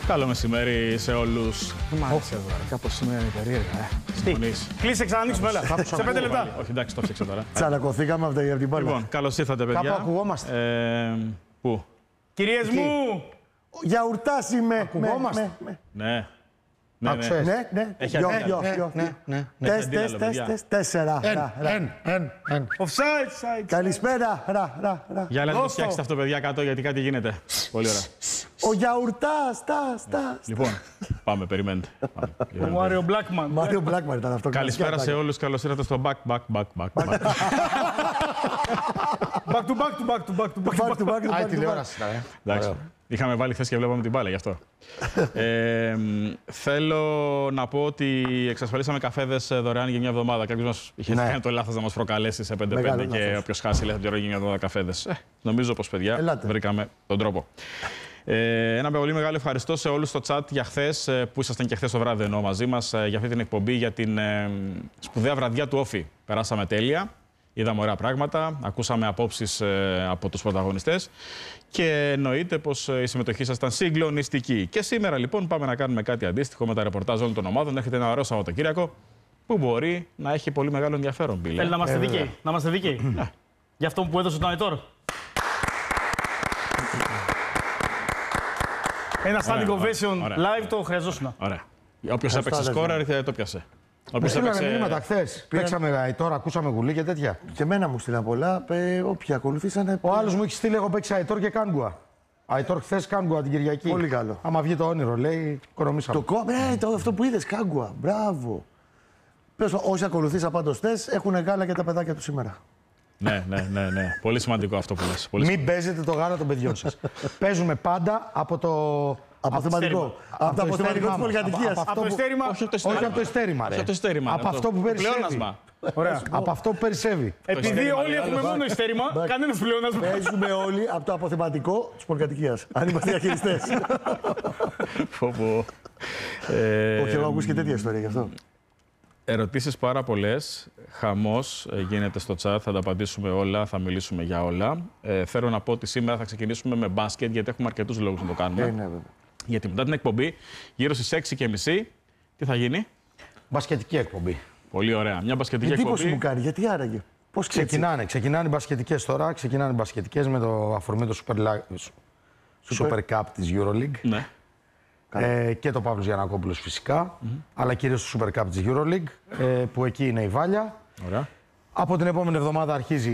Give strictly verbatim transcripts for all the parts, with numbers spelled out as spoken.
Καλό μεσημέρι σε όλους. Μ' άρεσε εδώ, κάπως σήμερα είναι περίεργα. Συμφωνείς? Κλείσε, ξανανοίξουμε, έλα. Σε πέντε λεπτά. Όχι, εντάξει, το φτιάξα τώρα. Τσαλακωθήκαμε από την μπάλα. Λοιπόν, καλώς ήρθατε, παιδιά. Κάπου ακουγόμαστε. Ε, πού? Κυρίες μου! Γιαουρτάς είμαι. Ακουγόμαστε. Ναι. Ναι, ναι. Άκουσες. Ναι, ναι. Έχει Γιο, αντίλαλο. γιο, γιο. Ναι, ναι. Τεστ, αντίλαλο, τεστ, παιδιά. τεστ, τέσσερα. Εν, Ρα, ρα. εν, εν, εν. Offside, side. Καλησπέρα. Ρα, ρα, ρα. Για να το Δώσ' το. φτιάξετε αυτό, παιδιά, κάτω, γιατί κάτι γίνεται. Πολύ ωραία. Ο Γιαουρτάς, τας, τας. Λοιπόν, πάμε, περιμένετε. Πάμε. Ο Μάριο Μπλάκμαν. Μάριο Μπλάκμαν ήταν αυτό. Καλησπέρα σε όλους, καλώς ήρθατε στο back, back, back, back, back. Back to back to back to back to back. Back to back to Α, η back to back. τηλεόραση ήταν, ε. Εντάξει. Είχαμε βάλει χθες και βλέπαμε την μπάλα γι' αυτό. ε, θέλω να πω ότι εξασφαλίσαμε καφέδες δωρεάν για μια εβδομάδα. Κάποιος μας είχε Ναι. κάνει το λάθος να μας προκαλέσει σε πέντε πέντε Μεγάλο και λάθος. όποιος χάσει λέει θα πληρώνει για μια εβδομάδα καφέδες. Ε, νομίζω πως, παιδιά, Ελάτε. βρήκαμε τον τρόπο. Ε, ένα πολύ μεγάλο ευχαριστώ σε όλους στο chat για χθες, ε, που ήσασταν και χθες το βράδυ ενώ μαζί μας, ε, για αυτή την εκπομπή, για την ε, σπουδαία βραδιά του Όφη. Περάσαμε τέλεια. Είδαμε ωραία πράγματα, ακούσαμε απόψεις ε, από τους πρωταγωνιστές και εννοείται πως ε, η συμμετοχή σας ήταν συγκλονιστική. Και σήμερα λοιπόν πάμε να κάνουμε κάτι αντίστοιχο με τα ρεπορτάζ όλων των ομάδων. Έχετε ένα ωραίο Σαββατοκύριακο που μπορεί να έχει πολύ μεγάλο ενδιαφέρον. Μπίλε. Θέλει να είμαστε δίκαιοι. Να είμαστε δίκαιοι. Για αυτό που έδωσε τον Αϊτόρ. Ένα standing Ωραία, ovation ωραία. live το χρειαζόσουν. Ωραία. Όποιος έπαιξε σκόρα το πιάσε. Όποιος Στείλανε έπαιξε... μηνύματα χθες. Παίξαμε τώρα, ακούσαμε γουλή και τέτοια. Και εμένα μου στείλαν πολλά. ε, Όποιοι ακολουθήσανε. Ο άλλος μου έχει στείλει, εγώ παίξα Αϊτόρ και Κάνγκουα. Αϊτόρ χθες, Κάνγκουα την Κυριακή. Πολύ καλό. Άμα βγει το όνειρο, λέει, οικονομήσαμε. Το κόμμα, ναι, το, αυτό που είδες, Κάγκουα. Μπράβο. Πες, όσοι ακολουθήσα πάντως χθες έχουν γάλα και τα παιδάκια του σήμερα. ναι, ναι, ναι, ναι. Πολύ σημαντικό αυτό που λες. Πολύ Μην παίζετε το γάλα των παιδιών σας. Παίζουμε πάντα από το. Αποθεματικό. Από το αποθεματικό της πολυκατοικίας. Από το ειστέρημα. Όχι από το Όχι από το ειστέρημα, ρε. Όχι από το ειστέρημα. Από αυτό που περισσεύει. Πλεόνασμα. Ωραία. Από αυτό που περισσεύει. Επειδή ειστέρημα, όλοι λέει, έχουμε άλλος. μόνο ειστέρημα, κανένας πλεόνασμα. Παίζουμε όλοι από το αποθεματικό της πολυκατοικίας. Αν είμαστε διαχειριστές. Πω, πω. Ε, Όχι, εγώ ακούσει και τέτοια ιστορία γι' αυτό. Ερωτήσεις πάρα πολλές. Χαμός ε, γίνεται στο chat. Θα τα απαντήσουμε όλα, θα μιλήσουμε για όλα. Ε, θέλω να πω ότι σήμερα θα ξεκινήσουμε με μπάσκετ, γιατί έχουμε αρκετούς λόγους να το κάνουμε. Ε, ναι, βέβαια. Γιατί μετά την εκπομπή, γύρω στις έξι και μισή, τι θα γίνει? Μπασκετική εκπομπή. Πολύ ωραία. Μια μπασκετική Εντύπωση εκπομπή. μου κάνει, γιατί άραγε. Πώς Ξεκινάνε, ξεκινάνε οι μπασκετικές τώρα. Ξεκινάνε οι μπασκετικές με το αφορμή το Super, La- Super Cup της EuroLeague. Ναι. Ε, και το Παύλος Γιαννακόπουλος φυσικά, αλλά κυρίως το Super Cup της EuroLeague, ε, που εκεί είναι η Βάλια. Ωραία. Από την επόμενη εβδομάδα αρχίζει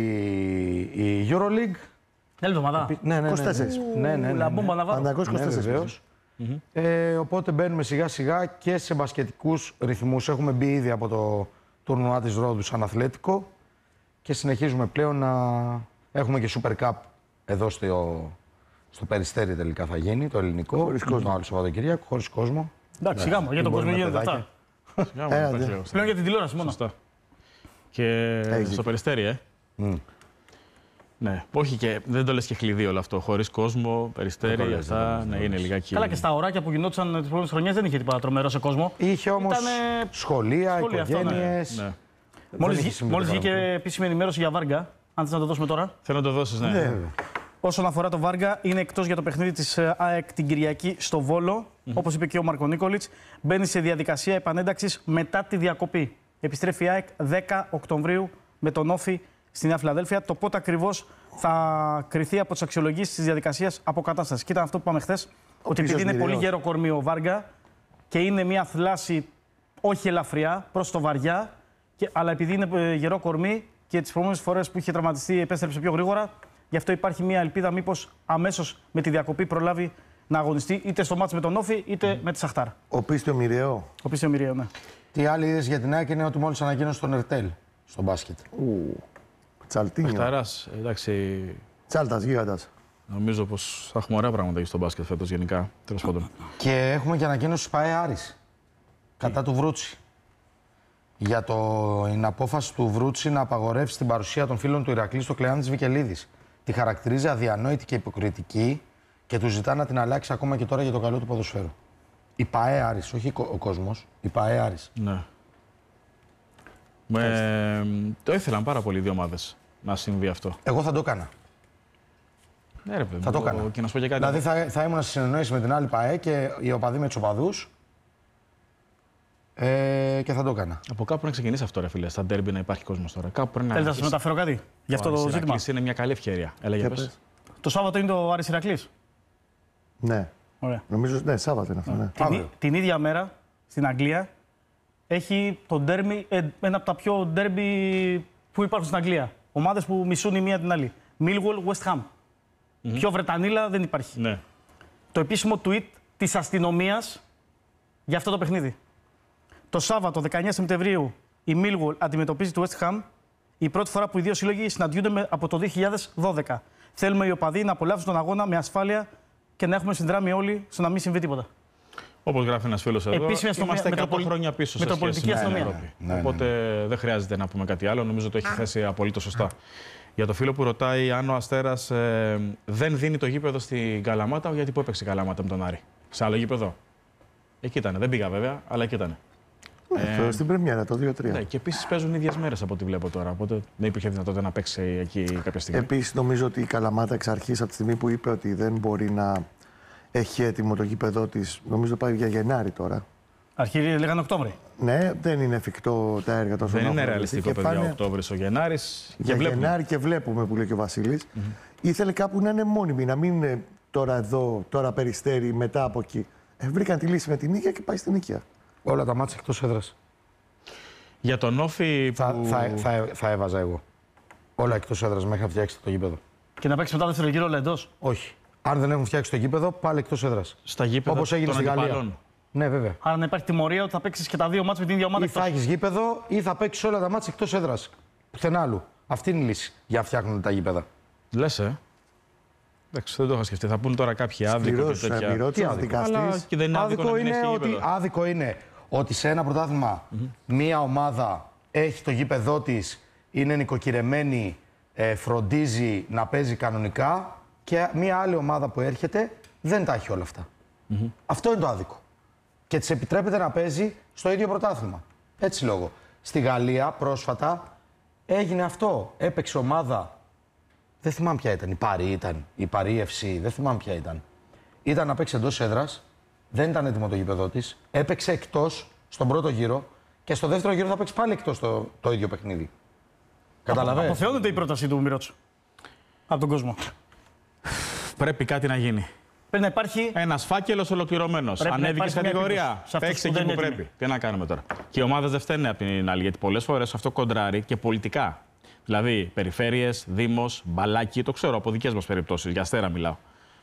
η EuroLeague. Άλλη εβδομάδα. Ναι, ναι, ναι. είκοσι τέσσερα. Ναι, ναι, ναι, ναι. Λαμπόμπα να βάλω. Παναγός Ναι, είκοσι τέσσερα. βεβαίως. Ε, οπότε μπαίνουμε σιγά σιγά και σε μπασκετικούς ρυθμούς. Έχουμε μπει ήδη από το τουρνουά της Ρόδου σαν Αθλέτικο και συνεχίζουμε πλέον να έχουμε και Super Cup εδώ στο, στο Περιστέρι τελικά θα γίνει, το ελληνικό. Χωρίς κόσμο. Το άλλο Σαββατοκύριακο, χωρίς κόσμο. Εντάξει, σιγά μου, για τον κόσμο μπορούμε γίνεται παιδάκια. αυτά. Σιγά μου, Ε, υπάρχει ναι. λίγο. Πλέον για την τηλεόραση μόνο. Σωστά. Και Έχεις στο Περιστέρι, ε. Mm. Ναι. Όχι και δεν το λες και χλειδί όλο αυτό. Χωρίς κόσμο, Περιστέρι, Δεν το λες, αυτά. δεν το λες, Ναι, δεν το είναι λες. λιγάκι. Καλά, και στα ωράκια που γινόντουσαν τις προηγούμενες χρονιές δεν είχε τίποτα τρομερό σε κόσμο. Είχε όμως Ήτανε σχολεία, σχολεία, αυτό, ναι. οικογένειες. Ναι. Μόλις, είχε βγει- συμβεί μόλις το βγήκε πράγμα. επίσημη ενημέρωση για Βάργα, αν θες να το δώσουμε τώρα. Θέλω να το δώσεις, ναι. Ναι. Όσον αφορά το Βάργα, είναι εκτός για το παιχνίδι της ε, ΑΕΚ την Κυριακή στο Βόλο. Όπως είπε και ο Μαρκο Νίκολιτς, μπαίνει σε διαδικασία επανένταξης μετά τη διακοπή. Επιστρέφει η ΑΕΚ δέκα Οκτωβρίου με τον Όφη στη Νέα Φιλαδέλφια. Το πότε ακριβώς θα κριθεί από τις αξιολογήσεις της διαδικασίας αποκατάστασης. Και ήταν αυτό που είπαμε χθες, ότι επειδή είναι πολύ γέρο κορμί ο Βάργα και είναι μια θλάση όχι ελαφριά προς το βαριά, και, αλλά επειδή είναι ε, γερό κορμί και τις προηγούμενες φορές που είχε τραυματιστεί επέστρεψε πιο γρήγορα, γι' αυτό υπάρχει μια ελπίδα μήπως αμέσως με τη διακοπή προλάβει να αγωνιστεί είτε στο μάτς με τον Όφη είτε με τη Σαχτάρ. Ο Πίστιο Μοιραίο. Ο Πίστιο Μοιραίο, ναι. Τι άλλη είδες για την ΑΕΚ είναι ότι μόλις ανακοίνωσε τον Ερτέλ στο μπάσκετ. Τσαλτίνιο. Παιχταράς, εντάξει. Τσάλτας, γίγαντας. Νομίζω πως θα έχουμε ωραία πράγματα στο μπάσκετ φέτος γενικά. Τέλος πάντων. Και έχουμε και ανακοίνωση ΠΑΕ Άρης κατά του Βρούτσι. Για το, την απόφαση του Βρούτσι να απαγορεύσει την παρουσία των φίλων του Ηρακλή στο κλεάν της Βικελίδης. Τη χαρακτηρίζει αδιανόητη και υποκριτική και του ζητά να την αλλάξει ακόμα και τώρα για το καλό του ποδοσφαίρου. Η ΠΑΕ Άρης, όχι ο κόσμος, η ΠΑΕ Άρης. Ναι. Με... Το ήθελαν πάρα πολύ οι δύο ομάδες να συμβεί αυτό. Εγώ θα το έκανα. Ναι, ρε, θα το έκανα. Και να σου πω και κάτι. Δηλαδή θα, θα ήμουν στη συνεννόηση με την άλλη ΠΑΕ και οι οπαδοί με τους οπαδούς ε, και θα το έκανα. Από κάπου να ξεκινήσει αυτό, ρε φίλε, στα ντέρμπι να υπάρχει κόσμος τώρα. Κάπου πρέπει να. Θέλετε να σας μεταφέρω κάτι για αυτό το ζήτημα? Είναι μια καλή ευκαιρία. Έλεγε πες. Το Σάββατο είναι το Άρης Ηρακλής. Ναι. Ωραία. Νομίζω, ναι, Σάββατο είναι αυτό. Ναι. Την, την ίδια μέρα στην Αγγλία έχει το ντέρμπι, ε, ένα από τα πιο ντέρμπι που υπάρχουν στην Αγγλία. Ομάδες που μισούν η μία την άλλη. Millwall, West Ham. Mm-hmm. Πιο Βρετανίλα δεν υπάρχει. Ναι. Το επίσημο tweet της αστυνομίας για αυτό το παιχνίδι. Το Σάββατο δεκαεννέα Σεπτεμβρίου η Millwall αντιμετωπίζει το West Ham. Η πρώτη φορά που οι δύο σύλλογοι συναντιούνται με, από το δύο χιλιάδες δώδεκα. Θέλουμε οι οπαδοί να απολαύσουν τον αγώνα με ασφάλεια και να έχουμε συνδράμει όλοι στο να μην συμβεί τίποτα. Όπως γράφει ένας φίλος εδώ, Επίσημη αστυνομία, είμαστε εκατό μετροπολι... χρόνια πίσω σε σχέση με την Ευρώπη. Ναι, ναι, ναι. Οπότε δεν χρειάζεται να πούμε κάτι άλλο. Νομίζω το έχει θέσει απολύτως σωστά. Για το φίλο που ρωτάει αν ο Αστέρας ε, δεν δίνει το γήπεδο στην Καλαμάτα, γιατί πού έπαιξε η Καλαμάτα με τον Άρη? Σε άλλο γήπεδο. Εκεί ήταν. Δεν πήγα βέβαια, αλλά εκεί ήταν. Ναι, ε, στην Πρεμιέρα, το δύο τρία. Ναι, και επίσης παίζουν ίδιες μέρες από ό,τι βλέπω τώρα. Οπότε δεν υπήρχε δυνατότητα να παίξει εκεί κάποια στιγμή. Επίσης, νομίζω ότι η Καλαμάτα εξ αρχής, από τη στιγμή που είπε ότι δεν μπορεί να έχει έτοιμο το γήπεδό της, νομίζω πάει για Γενάρη τώρα. Αρχή λέγανε Οκτώβρη. Ναι, δεν είναι εφικτό τα έργα τόσο. Δεν είναι ρεαλιστικό, παιδιά, ο Οκτώβρης, ο Γενάρης. Για Γενάρη και βλέπουμε που λέει και ο Βασίλης. Mm-hmm. Ήθελε κάπου να είναι μόνιμη, να μην είναι τώρα εδώ, τώρα Περιστέρι, μετά από εκεί. Ε, βρήκαν τη λύση με την Νίκαια και πάει στην Νίκαια. Όλα τα μάτια εκτός έδρας. Για τον Όφη. Θα, που... θα, θα, θα έβαζα εγώ. Όλα εκτός έδρας μέχρι να φτιάξετε το γήπεδο. Και να παίξει μετά δεύτερο γύρο, όλα εντός. Όχι. Αν δεν έχουν φτιάξει το γήπεδο, πάλι εκτός έδρας. Στα γήπεδα όπως έγινε των στη Γαλλία. αντιπάλων. Ναι, βέβαια. Άρα να υπάρχει τιμωρία ότι θα παίξει και τα δύο μάτς με την ίδια ομάδα. Ή θα έχει γήπεδο ή θα παίξει όλα τα μάτια εκτός έδρας. Πουθενά άλλου. Αυτή είναι η λύση για να φτιάχνουν τα γήπεδα. Λες, ε. Εντάξει, δεν το είχα σκεφτεί. Θα πούνε τώρα κάποιοι άδικο και τέτοια. Τι άδικο? Και δεν είναι άδικο, άδικο, να είναι ότι, άδικο είναι ότι σε ένα πρωτάθλημα mm-hmm. μία ομάδα έχει το γήπεδό της, είναι νοικοκυρεμένη, ε, φροντίζει να παίζει κανονικά και μία άλλη ομάδα που έρχεται δεν τα έχει όλα αυτά. Mm-hmm. Αυτό είναι το άδικο. Και της επιτρέπεται να παίζει στο ίδιο πρωτάθλημα. Έτσι λόγω. Στη Γαλλία πρόσφατα έγινε αυτό. Έπαιξε ομάδα. Δεν θυμάμαι ποια ήταν. Η Παρί ήταν. Η Παρί εφ σι. Δεν θυμάμαι ποια ήταν. Ήταν να παίξει εντός έδρας. Δεν ήταν έτοιμο το γήπεδό της. Έπαιξε εκτός στον πρώτο γύρο. Και στο δεύτερο γύρο θα παίξει πάλι εκτός το, το ίδιο παιχνίδι. Καταλαβαίνεις. Αποθεώνεται η πρόταση του Μιρότσου από τον κόσμο. Πρέπει κάτι να γίνει. Πρέπει να υπάρχει. Ένας φάκελος ολοκληρωμένος. Ανέβηκε κατηγορία. Παίξει εκεί που πρέπει. Τι να κάνουμε τώρα. Και οι ομάδες δεν φταίνουν από την άλλη. Γιατί πολλές φορές αυτό κοντράρει και πολιτικά. Δηλαδή, περιφέρειες, δήμος, μπαλάκι, το ξέρω από δικές μας περιπτώσεις. Για Αστέρα μιλάω.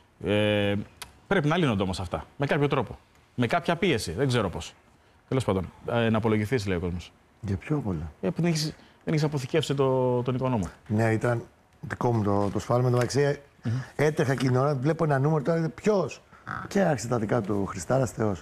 Ε, πρέπει να λύνονται όμως αυτά. Με κάποιο τρόπο. Με κάποια πίεση. Δεν ξέρω πώς. Τέλος πάντων. Ε, να απολογηθείς, λέει ο κόσμος. Για πιο πολλά. Ε, δεν έχεις, δεν έχεις αποθηκεύσει το, τον οικονόμο. Ναι, ήταν δικό μου το, το σφάλμα. μεταξύ, mm-hmm. έτρεχα εκείνη την ώρα, βλέπω ένα νούμερο τώρα. Ποιος? Και άρχισε τα δικά του Χριστάρας Θεός.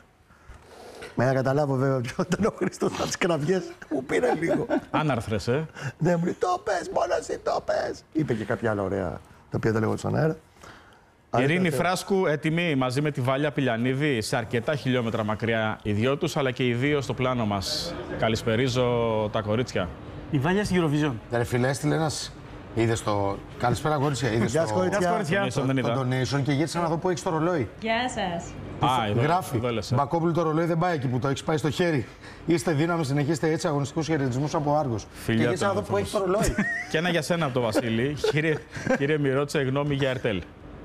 Με να καταλάβω βέβαια ποιο ήταν ο Χριστός από τις κραυγές, μου πήρε λίγο. Άναρθρες, ε. Ναι, μου λέει το πες, μόνο εσύ το πες. Είπε και κάποια άλλα ωραία, τα οποία τα λέγω στον αέρα. Ειρήνη Φράσκου, έτοιμη μαζί με τη Βάλια Πηλιανίδη, σε αρκετά χιλιόμετρα μακριά οι δυο τους, αλλά και οι δύο στο πλάνο μας. Καλησπερίζω τα κορίτσια. Η Βάλια στη Eurovision. Ρε φίλε, έστειλε ένας. Είδες το. Καλησπέρα, κορίτσια. Είδες Γεια το. σας, κορίτσια. Το donation και γύρισα να δω που έχεις το ρολόι. Γεια σας. Α, εδώ, Γράφει. εδώ λες, ε. Μπακόπουλο το ρολόι δεν πάει εκεί που το έχεις πάει στο χέρι. Είστε δύναμη, συνεχίστε έτσι αγωνιστικούς χαιρετισμούς από Άργος. Φιλιά Και γύρισα να δω των που έχεις το ρολόι. Και ένα για σένα από τον Βασίλη. κύριε, κύριε Μιρότσε, γνώμη για Ερτέλ.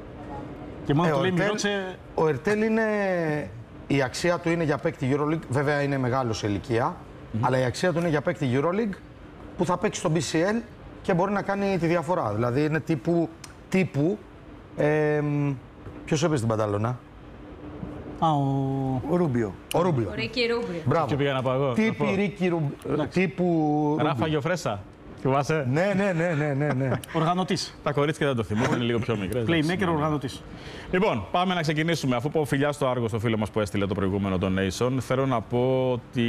Και μόνο Ε, του ο λέει Ερτέλ- Μιρότσε. Ο Ερτέλ είναι. Η αξία του είναι για παίκτη EuroLeague. Βέβαια είναι μεγάλο σε ηλικία. Αλλά η αξία του είναι για παίκτη EuroLeague που θα παίξει στο μπι σι ελ και μπορεί να κάνει τη διαφορά. Δηλαδή είναι τύπου. τύπου ε, ποιος έπαιζε την Πανταλώνα? Α, ο. Ο Ρούμπιο. Ο Ρούμπιο. Ο Ρίκι Ρούμπιο. Μπράβο. Και πήγα να πάω εγώ. Τύπη Ρίκι Ρούμπιο. Τύπου. Ράφα Γιοφρέσα. Θυμάσαι. Ναι, ναι, ναι, ναι, ναι, ναι. Οργανωτής. Τα κορίτσια δεν το θυμούνται, είναι λίγο πιο μικρές. Playmaker οργανωτής. Λοιπόν, πάμε να ξεκινήσουμε. Αφού πω φιλιά στο Άργο, στο φίλο μας που έστειλε το προηγούμενο donation, θέλω να πω ότι.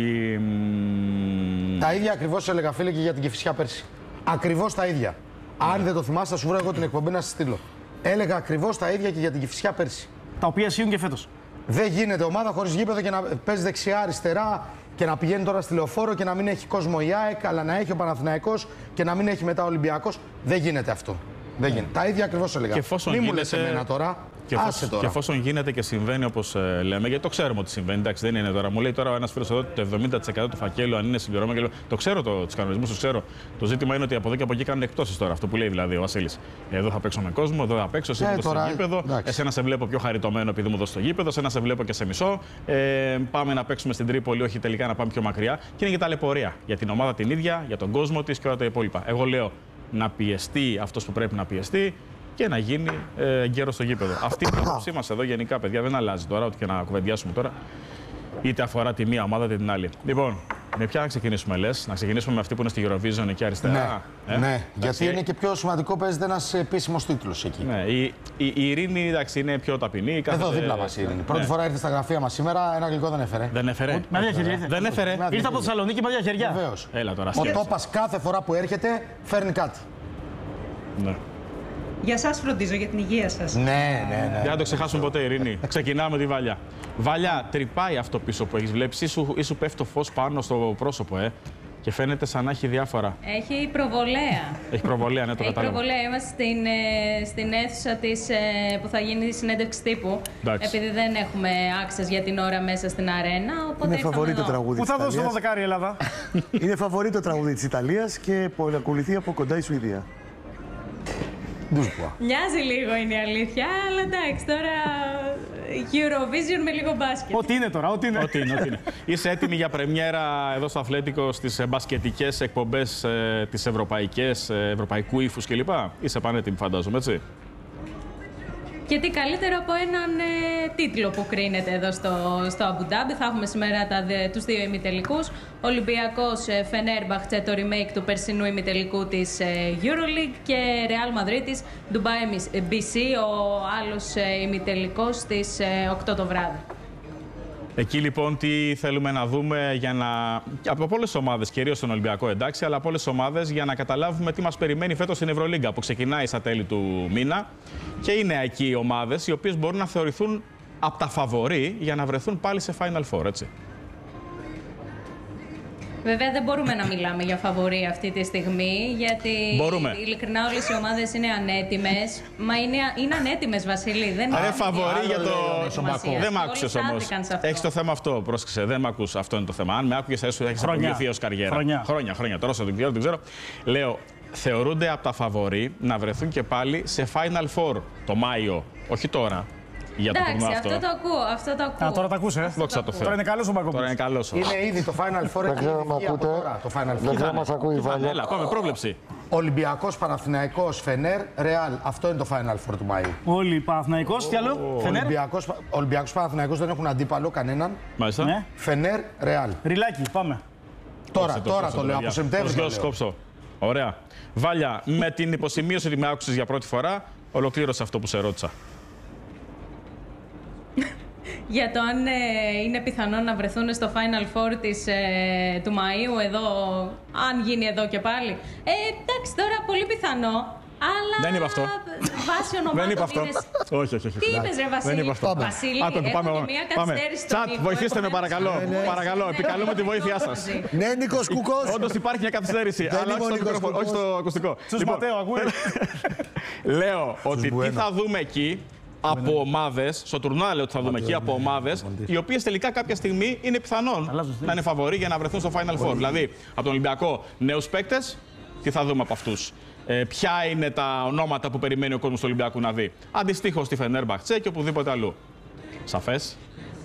Τα ίδια ακριβώς έλεγα, φίλε, και για την Κηφισιά πέρσι. Ακριβώς τα ίδια. Αν δεν το θυμάσαι, θα σου βρω εγώ την εκπομπή να σας στείλω. Έλεγα ακριβώς τα ίδια και για την Κηφισιά πέρσι. Τα οποία ισχύουν και φέτος. Δεν γίνεται ομάδα χωρίς γήπεδο και να παίζει δεξιά-αριστερά και να πηγαίνει τώρα στη Λεωφόρο και να μην έχει κόσμο η ΑΕΚ, αλλά να έχει ο Παναθηναϊκός και να μην έχει μετά ο Ολυμπιακός. Δεν γίνεται αυτό. Δεν γίνεται. Τα ίδια ακριβώς έλεγα. Μη μου λες εμένα τώρα. Και εφόσον, και εφόσον γίνεται και συμβαίνει όπως ε, λέμε, γιατί το ξέρουμε ότι συμβαίνει, εντάξει, δεν είναι τώρα. Μου λέει τώρα ένας φίλος εδώ ότι το εβδομήντα τοις εκατό του φακέλου, αν είναι συμπληρώμα. Το ξέρω, το, τους κανονισμούς τους ξέρω. Το ζήτημα είναι ότι από εδώ και από εκεί κάνουν εκπτώσεις τώρα. Αυτό που λέει δηλαδή ο Βασίλης. Εδώ θα παίξω με κόσμο, εδώ θα παίξω, εσύ ε, τώρα, στο γήπεδο. Εντάξει. Εσένα σε βλέπω πιο χαριτωμένο επειδή μου δώσει το γήπεδο, εσένα σε βλέπω και σε μισό. Ε, πάμε να παίξουμε στην Τρίπολη, όχι τελικά να πάμε πιο μακριά. Και είναι για ταλαιπωρία. Για την ομάδα την ίδια, για τον κόσμο της και όλα τα υπόλοιπα. Εγώ λέω να πιεστεί αυτός που πρέπει να πιεστεί και να γίνει ε, γκέρο στο γήπεδο. Αυτή είναι η άποψή μας εδώ γενικά, παιδιά. Δεν αλλάζει τώρα, ό,τι και να κουβεντιάσουμε τώρα. Είτε αφορά τη μία ομάδα είτε την άλλη. Λοιπόν, με ποια να ξεκινήσουμε, λες? Να ξεκινήσουμε με αυτή που είναι στη Eurovision εκεί αριστερά. Ναι, ε? ναι. γιατί είναι και πιο σημαντικό, παίζεται ένας επίσημος τίτλος εκεί. Ναι, η, η, η Ειρήνη, εντάξει, είναι πιο ταπεινή. Κάθεται... Εδώ δίπλα μας η Ειρήνη. Ναι. Πρώτη φορά ήρθε στα γραφεία μας σήμερα, ένα γλυκό δεν έφερε. Δεν έφερε. Με δύο χέρια. Δεν έφερε. Ήρθε από Θεσσαλονίκη με δύο χέρια. Βεβαίως. Έλα τώρα. Ο Τόπας κάθε φορά που έρχεται φέρνει κάτι. Ναι. Για σας φροντίζω, για την υγεία σας. Ναι, ναι, ναι. Δεν θα το ξεχάσουμε ποτέ, Ειρήνη. Ξεκινάμε τη Βάλια. Βάλια, τρυπάει αυτό πίσω που έχεις βλέψει. Ή σου πέφτει το φως πάνω στο πρόσωπο, ε. Και φαίνεται σαν να έχει διάφορα. Έχει προβολέα. Έχει προβολέα, ναι, το έχει κατάλαβα. Έχει προβολέα. Είμαστε στην, ε, στην αίθουσα της, ε, που θα γίνει η συνέντευξη τύπου. Εντάξει. Επειδή δεν έχουμε access για την ώρα μέσα στην αρένα. Οπότε είναι φαβορί το τραγούδι. Πού θα δώσει το δεκάρι η Ελλάδα? Είναι φαβορί το τραγούδι της Ιταλίας και ακολουθεί από κοντά η Σουηδία. Μοιάζει λίγο είναι η αλήθεια, αλλά εντάξει τώρα Eurovision με λίγο μπάσκετ. Ό,τι είναι τώρα, ό,τι είναι. Ό,τι είναι, ό,τι είναι. Είσαι έτοιμη για πρεμιέρα εδώ στο Αθλέτικο στις μπασκετικές εκπομπές ε, τις ευρωπαϊκές, ε, ευρωπαϊκού ύφους κλπ. Είσαι πανέτοιμη φαντάζομαι, έτσι? Και τι καλύτερο από έναν ε, τίτλο που κρίνεται εδώ στο, στο Αμπουντάμπι. Θα έχουμε σήμερα τα, δε, τους δύο ημιτελικούς. Ολυμπιακός ε, Φενέρμπαχτσε, το remake του περσινού ημιτελικού της ε, EuroLeague, και Real Madrid Dubai μπι σι, ο άλλος ε, ημιτελικός στις ε, οκτώ το βράδυ. Εκεί λοιπόν τι θέλουμε να δούμε για να... από πολλές τις ομάδες, κυρίως τον Ολυμπιακό εντάξει, αλλά από όλες τις ομάδες για να καταλάβουμε τι μας περιμένει φέτος στην Ευρωλίγκα που ξεκινάει στα τέλη του μήνα και είναι εκεί οι ομάδες οι οποίες μπορούν να θεωρηθούν από τα φαβορί για να βρεθούν πάλι σε Final Four, έτσι. Βέβαια δεν μπορούμε να μιλάμε για φαβορί αυτή τη στιγμή, γιατί μπορούμε. Ειλικρινά όλες οι ομάδες είναι ανέτοιμες. Μα είναι, είναι ανέτοιμες, Βασίλη. Δεν Άρα φαβορί για το... Δεν μ' άκουσες όμως. Έχεις το θέμα αυτό, πρόσεξε, δεν μ' ακούς. Αυτό είναι το θέμα. Αν με άκουγες θα έχεις αποκλειθεί ως καριέρα. Χρόνια. Χρόνια, χρόνια. Τώρα όσο δεν ξέρω. Λέω, θεωρούνται από τα φαβορί να βρεθούν και πάλι σε Final Four το Μάιο. Όχι τώρα. Για το εντάξει, αυτό. αυτό το ακούω, αυτό το ακούω. Α, τώρα τα ακούς, ε. Δόξα τω Θεώ. Τώρα είναι καλός ο Μπακόπουλος. Τώρα είναι καλός. Είναι ήδη το Final Four. Δεν ξέρω αν ακούτε. Το Final Four. Δεν ξέρω αν μας ακούει η Βάλια. Έλα, πάμε, πρόβλεψη. Ολυμπιακός, Παναθηναϊκός, Φενέρ, Ρεάλ. Αυτό είναι το Final Four του Μαΐου. Όλοι Παναθηναϊκός, τι άλλο? Φενέρ. Ολυμπιακός, Ολυμπιακός, Παναθηναϊκός δεν έχουν αντίπαλο κανέναν. Μάλιστα. Ναι. Φενέρ, Ρεάλ. Ριλάκι, πάμε. Τώρα, τώρα το λέω, από Σεπτέμβριο. Σκόψω. Ωραία. Βάλια, με την υποσημείωση ότι με άκουσες για πρώτη φορά, ολοκλήρωσε αυτό που σε ρώτησα. Για το αν ε, είναι πιθανό να βρεθούν στο Final Four της, ε, του Μαΐου εδώ, αν γίνει εδώ και πάλι. Ε, εντάξει, τώρα πολύ πιθανό, αλλά δεν είπα αυτό. βάσει ονομάτων δεν είπα αυτό. είναι... όχι, όχι, όχι. Τι είπες ρε Βασίλη? Δεν είπα αυτό. Βασίλη, Άκου, έχω πάμε, και μια καθυστέρηση στον Τσάτ, Νίκο. βοηθήστε με παρακαλώ. Ναι, ναι. Παρακαλώ, επικαλούμε τη βοήθειά σας. Ναι, Νίκος Κουκός. Όντως υπάρχει μια καθυστέρηση, αλλά όχι στο μικρόφωνο, όχι στο ακουστικό. Στους Ματέο, ακούει. Λέω ότι τι θα δούμε εκεί από ομάδες, στο τουρνουά λέω ότι θα δούμε εκεί από ομάδες, οι οποίες τελικά κάποια στιγμή είναι πιθανόν να είναι φαβορί για να βρεθούν στο Final Four. Δηλαδή, από τον Ολυμπιακό νέους παίκτες, τι θα δούμε από αυτούς. Ε, ποια είναι τα ονόματα που περιμένει ο κόσμος του Ολυμπιακού να δει. Αντιστοίχως στη Φενέρμπαχτσε και οπουδήποτε αλλού. Σαφές.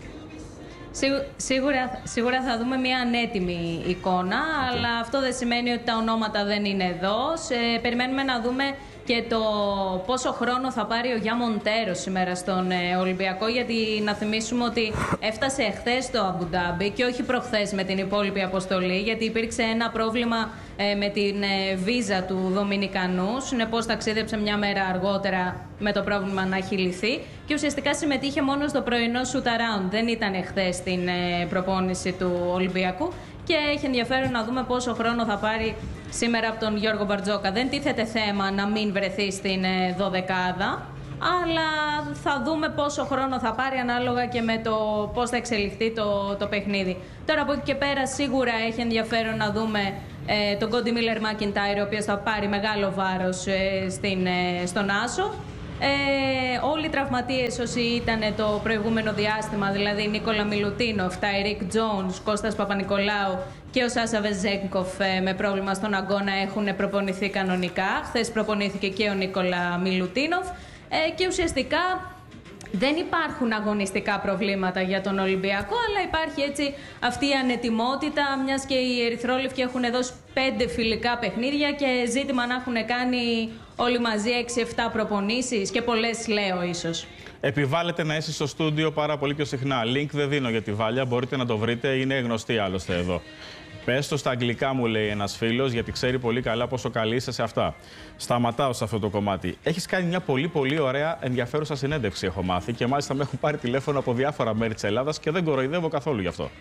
Σίγουρα, σίγουρα θα δούμε μια ανέτοιμη εικόνα, okay. αλλά αυτό δεν σημαίνει ότι τα ονόματα δεν είναι εδώ. Σε, περιμένουμε να δούμε και το πόσο χρόνο θα πάρει ο Γιά Μοντέρο σήμερα στον ε, Ολυμπιακό, γιατί να θυμίσουμε ότι έφτασε εχθές στο Αμπουντάμπι και όχι προχθές με την υπόλοιπη αποστολή, γιατί υπήρξε ένα πρόβλημα ε, με την ε, βίζα του Δομινικανού. Συνεπώς ταξίδεψε μια μέρα αργότερα με το πρόβλημα να έχει λυθεί και ουσιαστικά συμμετείχε μόνο στο πρωινό shoot around. Δεν ήταν εχθές στην ε, προπόνηση του Ολυμπιακού. Και έχει ενδιαφέρον να δούμε πόσο χρόνο θα πάρει σήμερα από τον Γιώργο Μπαρτζόκα. Δεν τίθεται θέμα να μην βρεθεί στην δωδεκάδα, αλλά θα δούμε πόσο χρόνο θα πάρει ανάλογα και με το πώς θα εξελιχθεί το, το παιχνίδι. Τώρα από εκεί και πέρα σίγουρα έχει ενδιαφέρον να δούμε ε, τον Κόντι Μίλερ Μακιντάιρ, ο οποίος θα πάρει μεγάλο βάρος ε, στην, ε, στον άσο. Ε, όλοι οι τραυματίες όσοι ήταν το προηγούμενο διάστημα, δηλαδή Νίκολα Μιλουτίνοφ, Ταϊρίκ Τζόουνς, Κώστας Παπα-Νικολάου και ο Σάσα Βεζέγκοφ ε, με πρόβλημα στον αγώνα έχουν προπονηθεί κανονικά. Χθες προπονήθηκε και ο Νίκολα Μιλουτίνοφ ε, και ουσιαστικά δεν υπάρχουν αγωνιστικά προβλήματα για τον Ολυμπιακό, αλλά υπάρχει έτσι αυτή η ανετοιμότητα, μιας και οι ερυθρόλευκοι έχουν δώσει πέντε φιλικά παιχνίδια και ζήτημα να έχουν κάνει όλοι μαζί έξι εφτά προπονήσεις και πολλές λέω ίσως. Επιβάλλεται να είσαι στο στούντιο πάρα πολύ πιο συχνά. Link δεν δίνω για τη Βάλια, μπορείτε να το βρείτε, είναι γνωστή άλλωστε εδώ. Πες το στα αγγλικά, μου λέει ένας φίλος, γιατί ξέρει πολύ καλά πόσο καλή είσαι σε αυτά. Σταματάω σε αυτό το κομμάτι. Έχεις κάνει μια πολύ πολύ ωραία ενδιαφέρουσα συνέντευξη, έχω μάθει, και μάλιστα με έχουν πάρει τηλέφωνο από διάφορα μέρη της Ελλάδας και δεν κοροϊδεύω καθόλου γι' αυτό.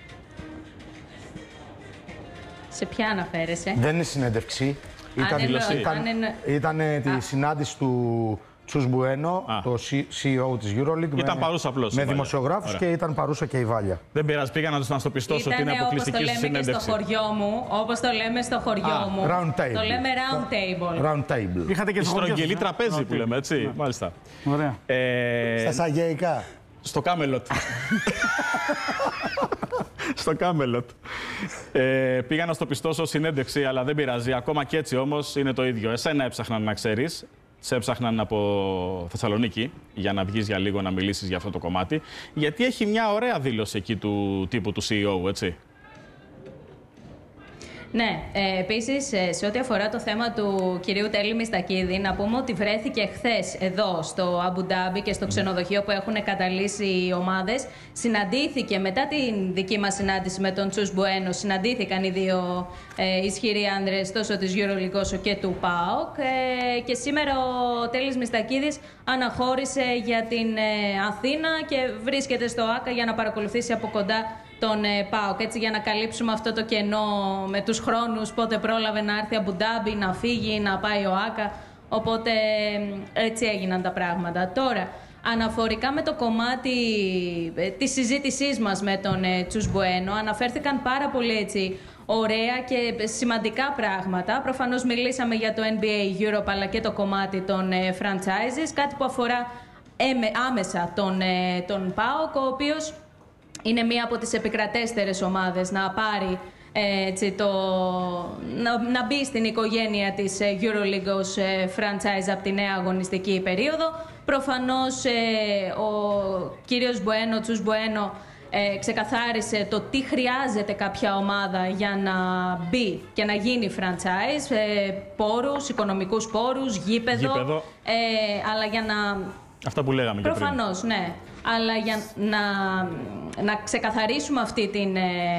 Σε ποια αναφέρεσαι? Δεν είναι συνέντευξη. Ήταν, εννοώ, ήταν, είναι... ήταν τη Α. συνάντηση του Τσους Μπουένο, το σι ι ο της EuroLeague. Ήταν με, παρούσα απλώς. Με δημοσιογράφους και ήταν παρούσα και η Βάλια. Δεν πειράζει, πήγα να τους το πιστώσω ότι είναι αποκλειστική συνέντευξη. Όπως το λέμε και στο χωριό μου, όπως το λέμε στο χωριό Α, μου. Round table. Το λέμε round table. Round table. Είχατε και η στρογγυλή τραπέζι που λέμε, έτσι. Ναι. Μάλιστα. Ωραία. Ε... Στα σαγγεϊκά. Στο Κάμελοτ. Στο Κάμελοτ. Ε, πήγα να στο πιστώσω συνέντευξη, αλλά δεν πειράζει. Ακόμα και έτσι όμως είναι το ίδιο. Εσένα έψαχναν να ξέρεις. Σε έψαχναν από Θεσσαλονίκη για να βγεις για λίγο να μιλήσεις για αυτό το κομμάτι. Γιατί έχει μια ωραία δήλωση εκεί του τύπου του σι ι ο, έτσι. Ναι, ε, επίσης σε ό,τι αφορά το θέμα του κυρίου Τέλη Μιστακίδη, να πούμε ότι βρέθηκε χθες εδώ στο Αμπου Ντάμπι και στο ξενοδοχείο που έχουν καταλύσει οι ομάδες. Συναντήθηκε μετά την δική μας συνάντηση με τον Τσους Μπουένο, συναντήθηκαν οι δύο ε, ισχυροί άνδρες τόσο της EuroLeague όσο και του ΠΑΟΚ. Ε, και σήμερα ο Τέλης Μιστακίδης αναχώρησε για την ε, Αθήνα και βρίσκεται στο ΆΚΑ για να παρακολουθήσει από κοντά τον ε, ΠΑΟΚ, έτσι, για να καλύψουμε αυτό το κενό με τους χρόνους, πότε πρόλαβε να έρθει από Ντάμπι, να φύγει, να πάει ο ΆΚΑ, οπότε έτσι έγιναν τα πράγματα. Τώρα, αναφορικά με το κομμάτι ε, της συζήτησής μας με τον ε, Τσους Μπουένο, αναφέρθηκαν πάρα πολύ έτσι ωραία και σημαντικά πράγματα. Προφανώς μιλήσαμε για το N B A Europe, αλλά και το κομμάτι των ε, franchises, κάτι που αφορά έμε, άμεσα τον, ε, τον ΠΑΟΚ, ο οποίος είναι μία από τις επικρατέστερες ομάδες να πάρει έτσι, το, να, να μπει στην οικογένεια της EuroLeague ως franchise από τη νέα αγωνιστική περίοδο. Προφανώς ο κύριος Μπουένο, Τσους Μπουένο, ε, ξεκαθάρισε το τι χρειάζεται κάποια ομάδα για να μπει και να γίνει franchise. Ε, πόρους, οικονομικούς πόρους, γήπεδο, γήπεδο. Ε, αλλά για να... Αυτά που λέγαμε και πριν. Προφανώς, ναι. Αλλά για να, να ξεκαθαρίσουμε αυτή την,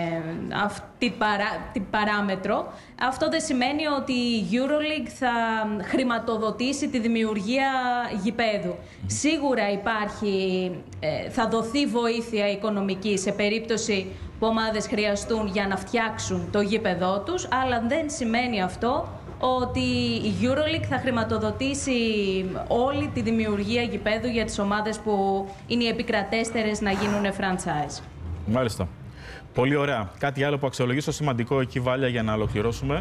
αυτή παρά, την παράμετρο, αυτό δεν σημαίνει ότι η EuroLeague θα χρηματοδοτήσει τη δημιουργία γηπέδου. Mm. Σίγουρα υπάρχει, θα δοθεί βοήθεια οικονομική σε περίπτωση που ομάδες χρειαστούν για να φτιάξουν το γήπεδό τους, αλλά δεν σημαίνει αυτό ότι η EuroLeague θα χρηματοδοτήσει όλη τη δημιουργία γηπέδου για τις ομάδες που είναι οι επικρατέστερες να γίνουν franchise. Μάλιστα. Πολύ ωραία. Κάτι άλλο που αξιολογήσω σημαντικό εκεί, Βάλια, για να ολοκληρώσουμε.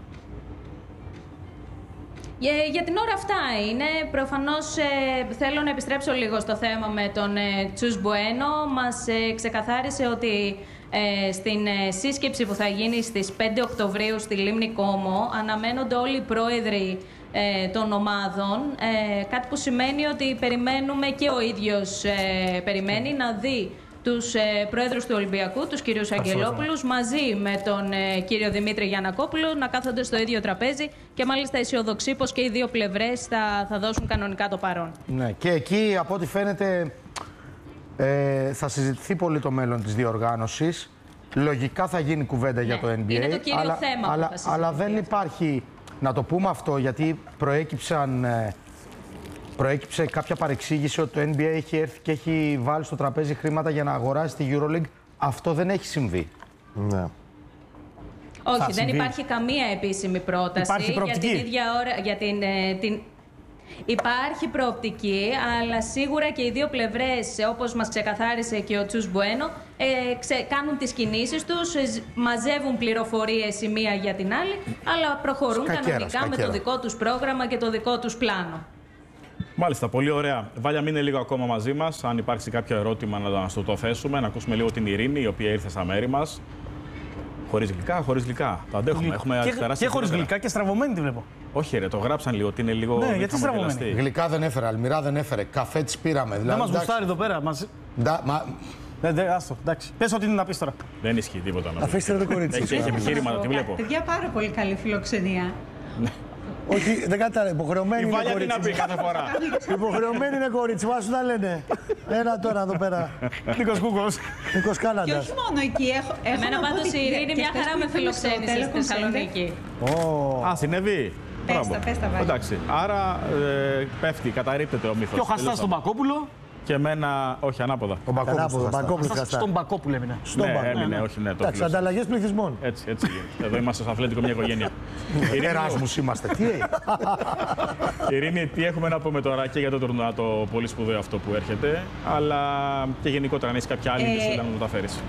Για, για την ώρα αυτά είναι. Προφανώς ε, θέλω να επιστρέψω λίγο στο θέμα με τον ε, Τσους Μπουένο. Μας ε, ξεκαθάρισε ότι ε, στην ε, σύσκεψη που θα γίνει στις πέντε Οκτωβρίου στη Λίμνη Κόμο αναμένονται όλοι οι πρόεδροι ε, των ομάδων. Ε, κάτι που σημαίνει ότι περιμένουμε και ο ίδιος ε, περιμένει να δει τους ε, πρόεδρους του Ολυμπιακού, τους κυρίους Αγγελόπουλους, μαζί με τον ε, κύριο Δημήτρη Γιαννακόπουλο, να κάθονται στο ίδιο τραπέζι και μάλιστα αισιοδοξεί πως και οι δύο πλευρές θα, θα δώσουν κανονικά το παρόν. Ναι, και εκεί από ό,τι φαίνεται ε, θα συζητηθεί πολύ το μέλλον της διοργάνωσης. Λογικά θα γίνει κουβέντα, ναι, για το N B A. Είναι το κύριο αλλά, θέμα αλλά, που θα αλλά δεν υπάρχει, να το πούμε αυτό, γιατί προέκυψαν... Ε, Προέκυψε κάποια παρεξήγηση ότι το N B A έχει έρθει και έχει βάλει στο τραπέζι χρήματα για να αγοράσει τη EuroLeague. Αυτό δεν έχει συμβεί. Ναι. Όχι, θα δεν συμβεί. υπάρχει καμία επίσημη πρόταση. Υπάρχει για την ίδια ώρα, για την, ε, την... Υπάρχει προοπτική, αλλά σίγουρα και οι δύο πλευρές, όπως μας ξεκαθάρισε και ο Τσους Μπουένο, ε, ξε, κάνουν τις κινήσεις τους, ε, μαζεύουν πληροφορίες η μία για την άλλη, αλλά προχωρούν Σκακέρα, κανονικά σκακέρα. με το δικό τους πρόγραμμα και το δικό τους πλάνο. Μάλιστα, πολύ ωραία. Βάλια, μείνε λίγο ακόμα μαζί μας. Αν υπάρξει κάποιο ερώτημα, να σου το θέσουμε. Να ακούσουμε λίγο την Ειρήνη, η οποία ήρθε στα μέρη μας. Χωρίς γλυκά, χωρίς γλυκά. Το αντέχουμε. Έχουμε Και, περάσει και χωρίς χειρότερα. γλυκά και στραβωμένη τη βλέπω. Όχι, ρε, το γράψαν λίγο ότι είναι λίγο. Ναι, μην γιατί χαμογελαστεί. στραβωμένη. Γλυκά δεν έφερε, αλμυρά δεν έφερε. Καφέ τη πήραμε. Δεν Δηλαδή, μας εντάξει, γουστάρει εδώ πέρα. Μας... ντα- μα- Ναι, ναι, άστο, εντάξει. Πες ό,τι είναι να πεις τώρα. Δεν ισχύει τίποτα. να Αφήστε το κορίτσι. Έχει, έχει επιχείρηματα, τη βλέπω. Παιδιά, πάρα πολύ καλή φιλοξενία. Όχι, δεν κατάλαβα. Υποχρεωμένη Η είναι Βάλια τι να κορίτσι. πει κάθε φορά. Υποχρεωμένη είναι κορίτσι. Μα σου τα λένε. Ένα τώρα εδώ πέρα. Νίκος Κούκος. Νίκος Και Κάναντας. όχι μόνο εκεί. Έχω, έχω Εμένα να πω πάντως ότι η Ειρήνη και μια χθες χαρά που με ήρθαμε στο φιλοξένησε στη Telecom Center, Θεσσαλονίκη. Α, συνέβη. Πες Μπράβο. τα, πες τα, Βάλια. Εντάξει, άρα ε, πέφτει, καταρρίπτεται ο μύθος. Και ο Χαστάς Τελείωσαμε. στον Μπακόπουλο. Και εμένα, όχι, ανάποδα. Ο Μπακόπουλος Ανάποδο, θα στάσει. Μπακόπουλος Χαστάς Χαστά. στον Μπακόπουλο έμεινε. Στον Ναι, Μπακ. έμεινε, όχι, ναι, το Εντάξει, πλήρωσα. ανταλλαγές πληθυσμών. Έτσι, έτσι γίνεται. Εδώ είμαστε στο Αθλέτικο μια οικογένεια. Ειρήνη, Εράσμους είμαστε. Τι έγινε. Ειρήνη, τι έχουμε να πούμε τώρα και για το τουρνουά το πολύ σπουδαίο αυτό που έρχεται, αλλά και γενικότερα αν έχει κάποια άλλη Ε, ε... να μου μεταφέρεις.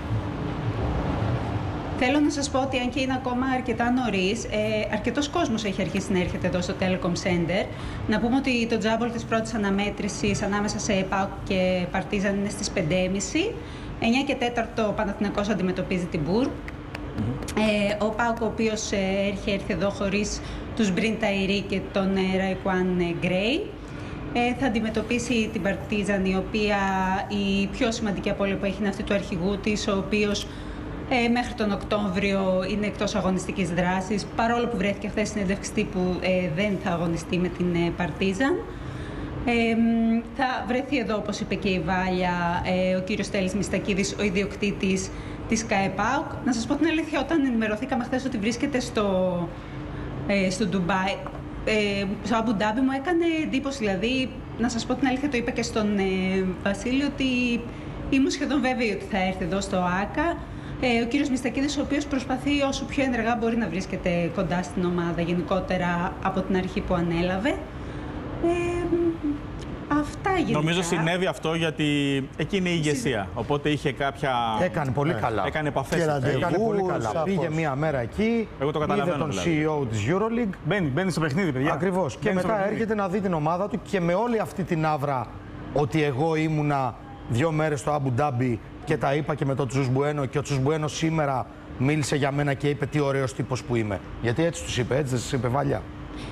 Θέλω να σας πω ότι αν και είναι ακόμα αρκετά νωρίς, ε, αρκετός κόσμος έχει αρχίσει να έρχεται εδώ στο Telecom Center. Να πούμε ότι το τζάμπολ της πρώτης αναμέτρησης ανάμεσα σε ΠΑΟΚ και Παρτίζαν είναι στις πέντε και μισή. εννιά και τέταρτο ο Παναθηναϊκός αντιμετωπίζει την Μπουρ. Ε, ο ΠΑΟΚ, ο οποίος ε, έχει έρθει εδώ χωρίς τους Μπριν Ταϊρή και τον ε, Ραϊκουάν Γκρέι. Ε, θα αντιμετωπίσει την Παρτίζαν, η οποία η πιο σημαντική απώλεια που έχει είναι αυτή του αρχηγού της, ο οποίος ε, μέχρι τον Οκτώβριο είναι εκτός αγωνιστικής δράσης, παρόλο που βρέθηκε χθες στην συνέντευξη τύπου ε, δεν θα αγωνιστεί με την ε, Παρτίζαν. Ε, θα βρεθεί εδώ, όπως είπε και η Βάλια, ε, ο κύριος Στέλης Μιστακίδης, ο ιδιοκτήτης της ΚΑΕΠΑΟΚ. Να σας πω την αλήθεια, όταν ενημερωθήκαμε χθες ότι βρίσκεται στο, ε, στο Ντουμπάι, ε, στο Αμπου Ντάμπι, μου έκανε εντύπωση. Δηλαδή, να σας πω την αλήθεια, το είπα και στον ε, Βασίλη, ότι ήμουν σχεδόν βέβαιη ότι θα έρθει εδώ στο ΆΚΑ. Ε, ο κύριος Μιστακίδης, ο οποίος προσπαθεί όσο πιο ενεργά μπορεί να βρίσκεται κοντά στην ομάδα γενικότερα από την αρχή που ανέλαβε. Ε, αυτά γενικά. Νομίζω συνέβη αυτό γιατί εκεί είναι η ηγεσία. Οπότε είχε κάποια. Έκανε πολύ καλά. Έκανε επαφές. Και εκεί. ραντεβού. Έκανε πολύ καλά. Σαφώς. Πήγε μία μέρα εκεί, Εγώ το είδε καταλαβαίνω, τον δηλαδή. σι ι ο της EuroLeague. Μπαίνει, μπαίνει στο παιχνίδι, παιδιά. Ακριβώς. Και Μπαίνει στο μετά παιχνίδι. έρχεται να δει την ομάδα του και με όλη αυτή την άβρα ότι εγώ ήμουνα δύο μέρες στο Αμπου Ντάμπι και τα είπα και με τον Τσους Μπουένο και ο Τσους Μπουένο σήμερα μίλησε για μένα και είπε τι ωραίος τύπος που είμαι. Γιατί έτσι τους είπε, έτσι δεν σας είπε, Βάλια.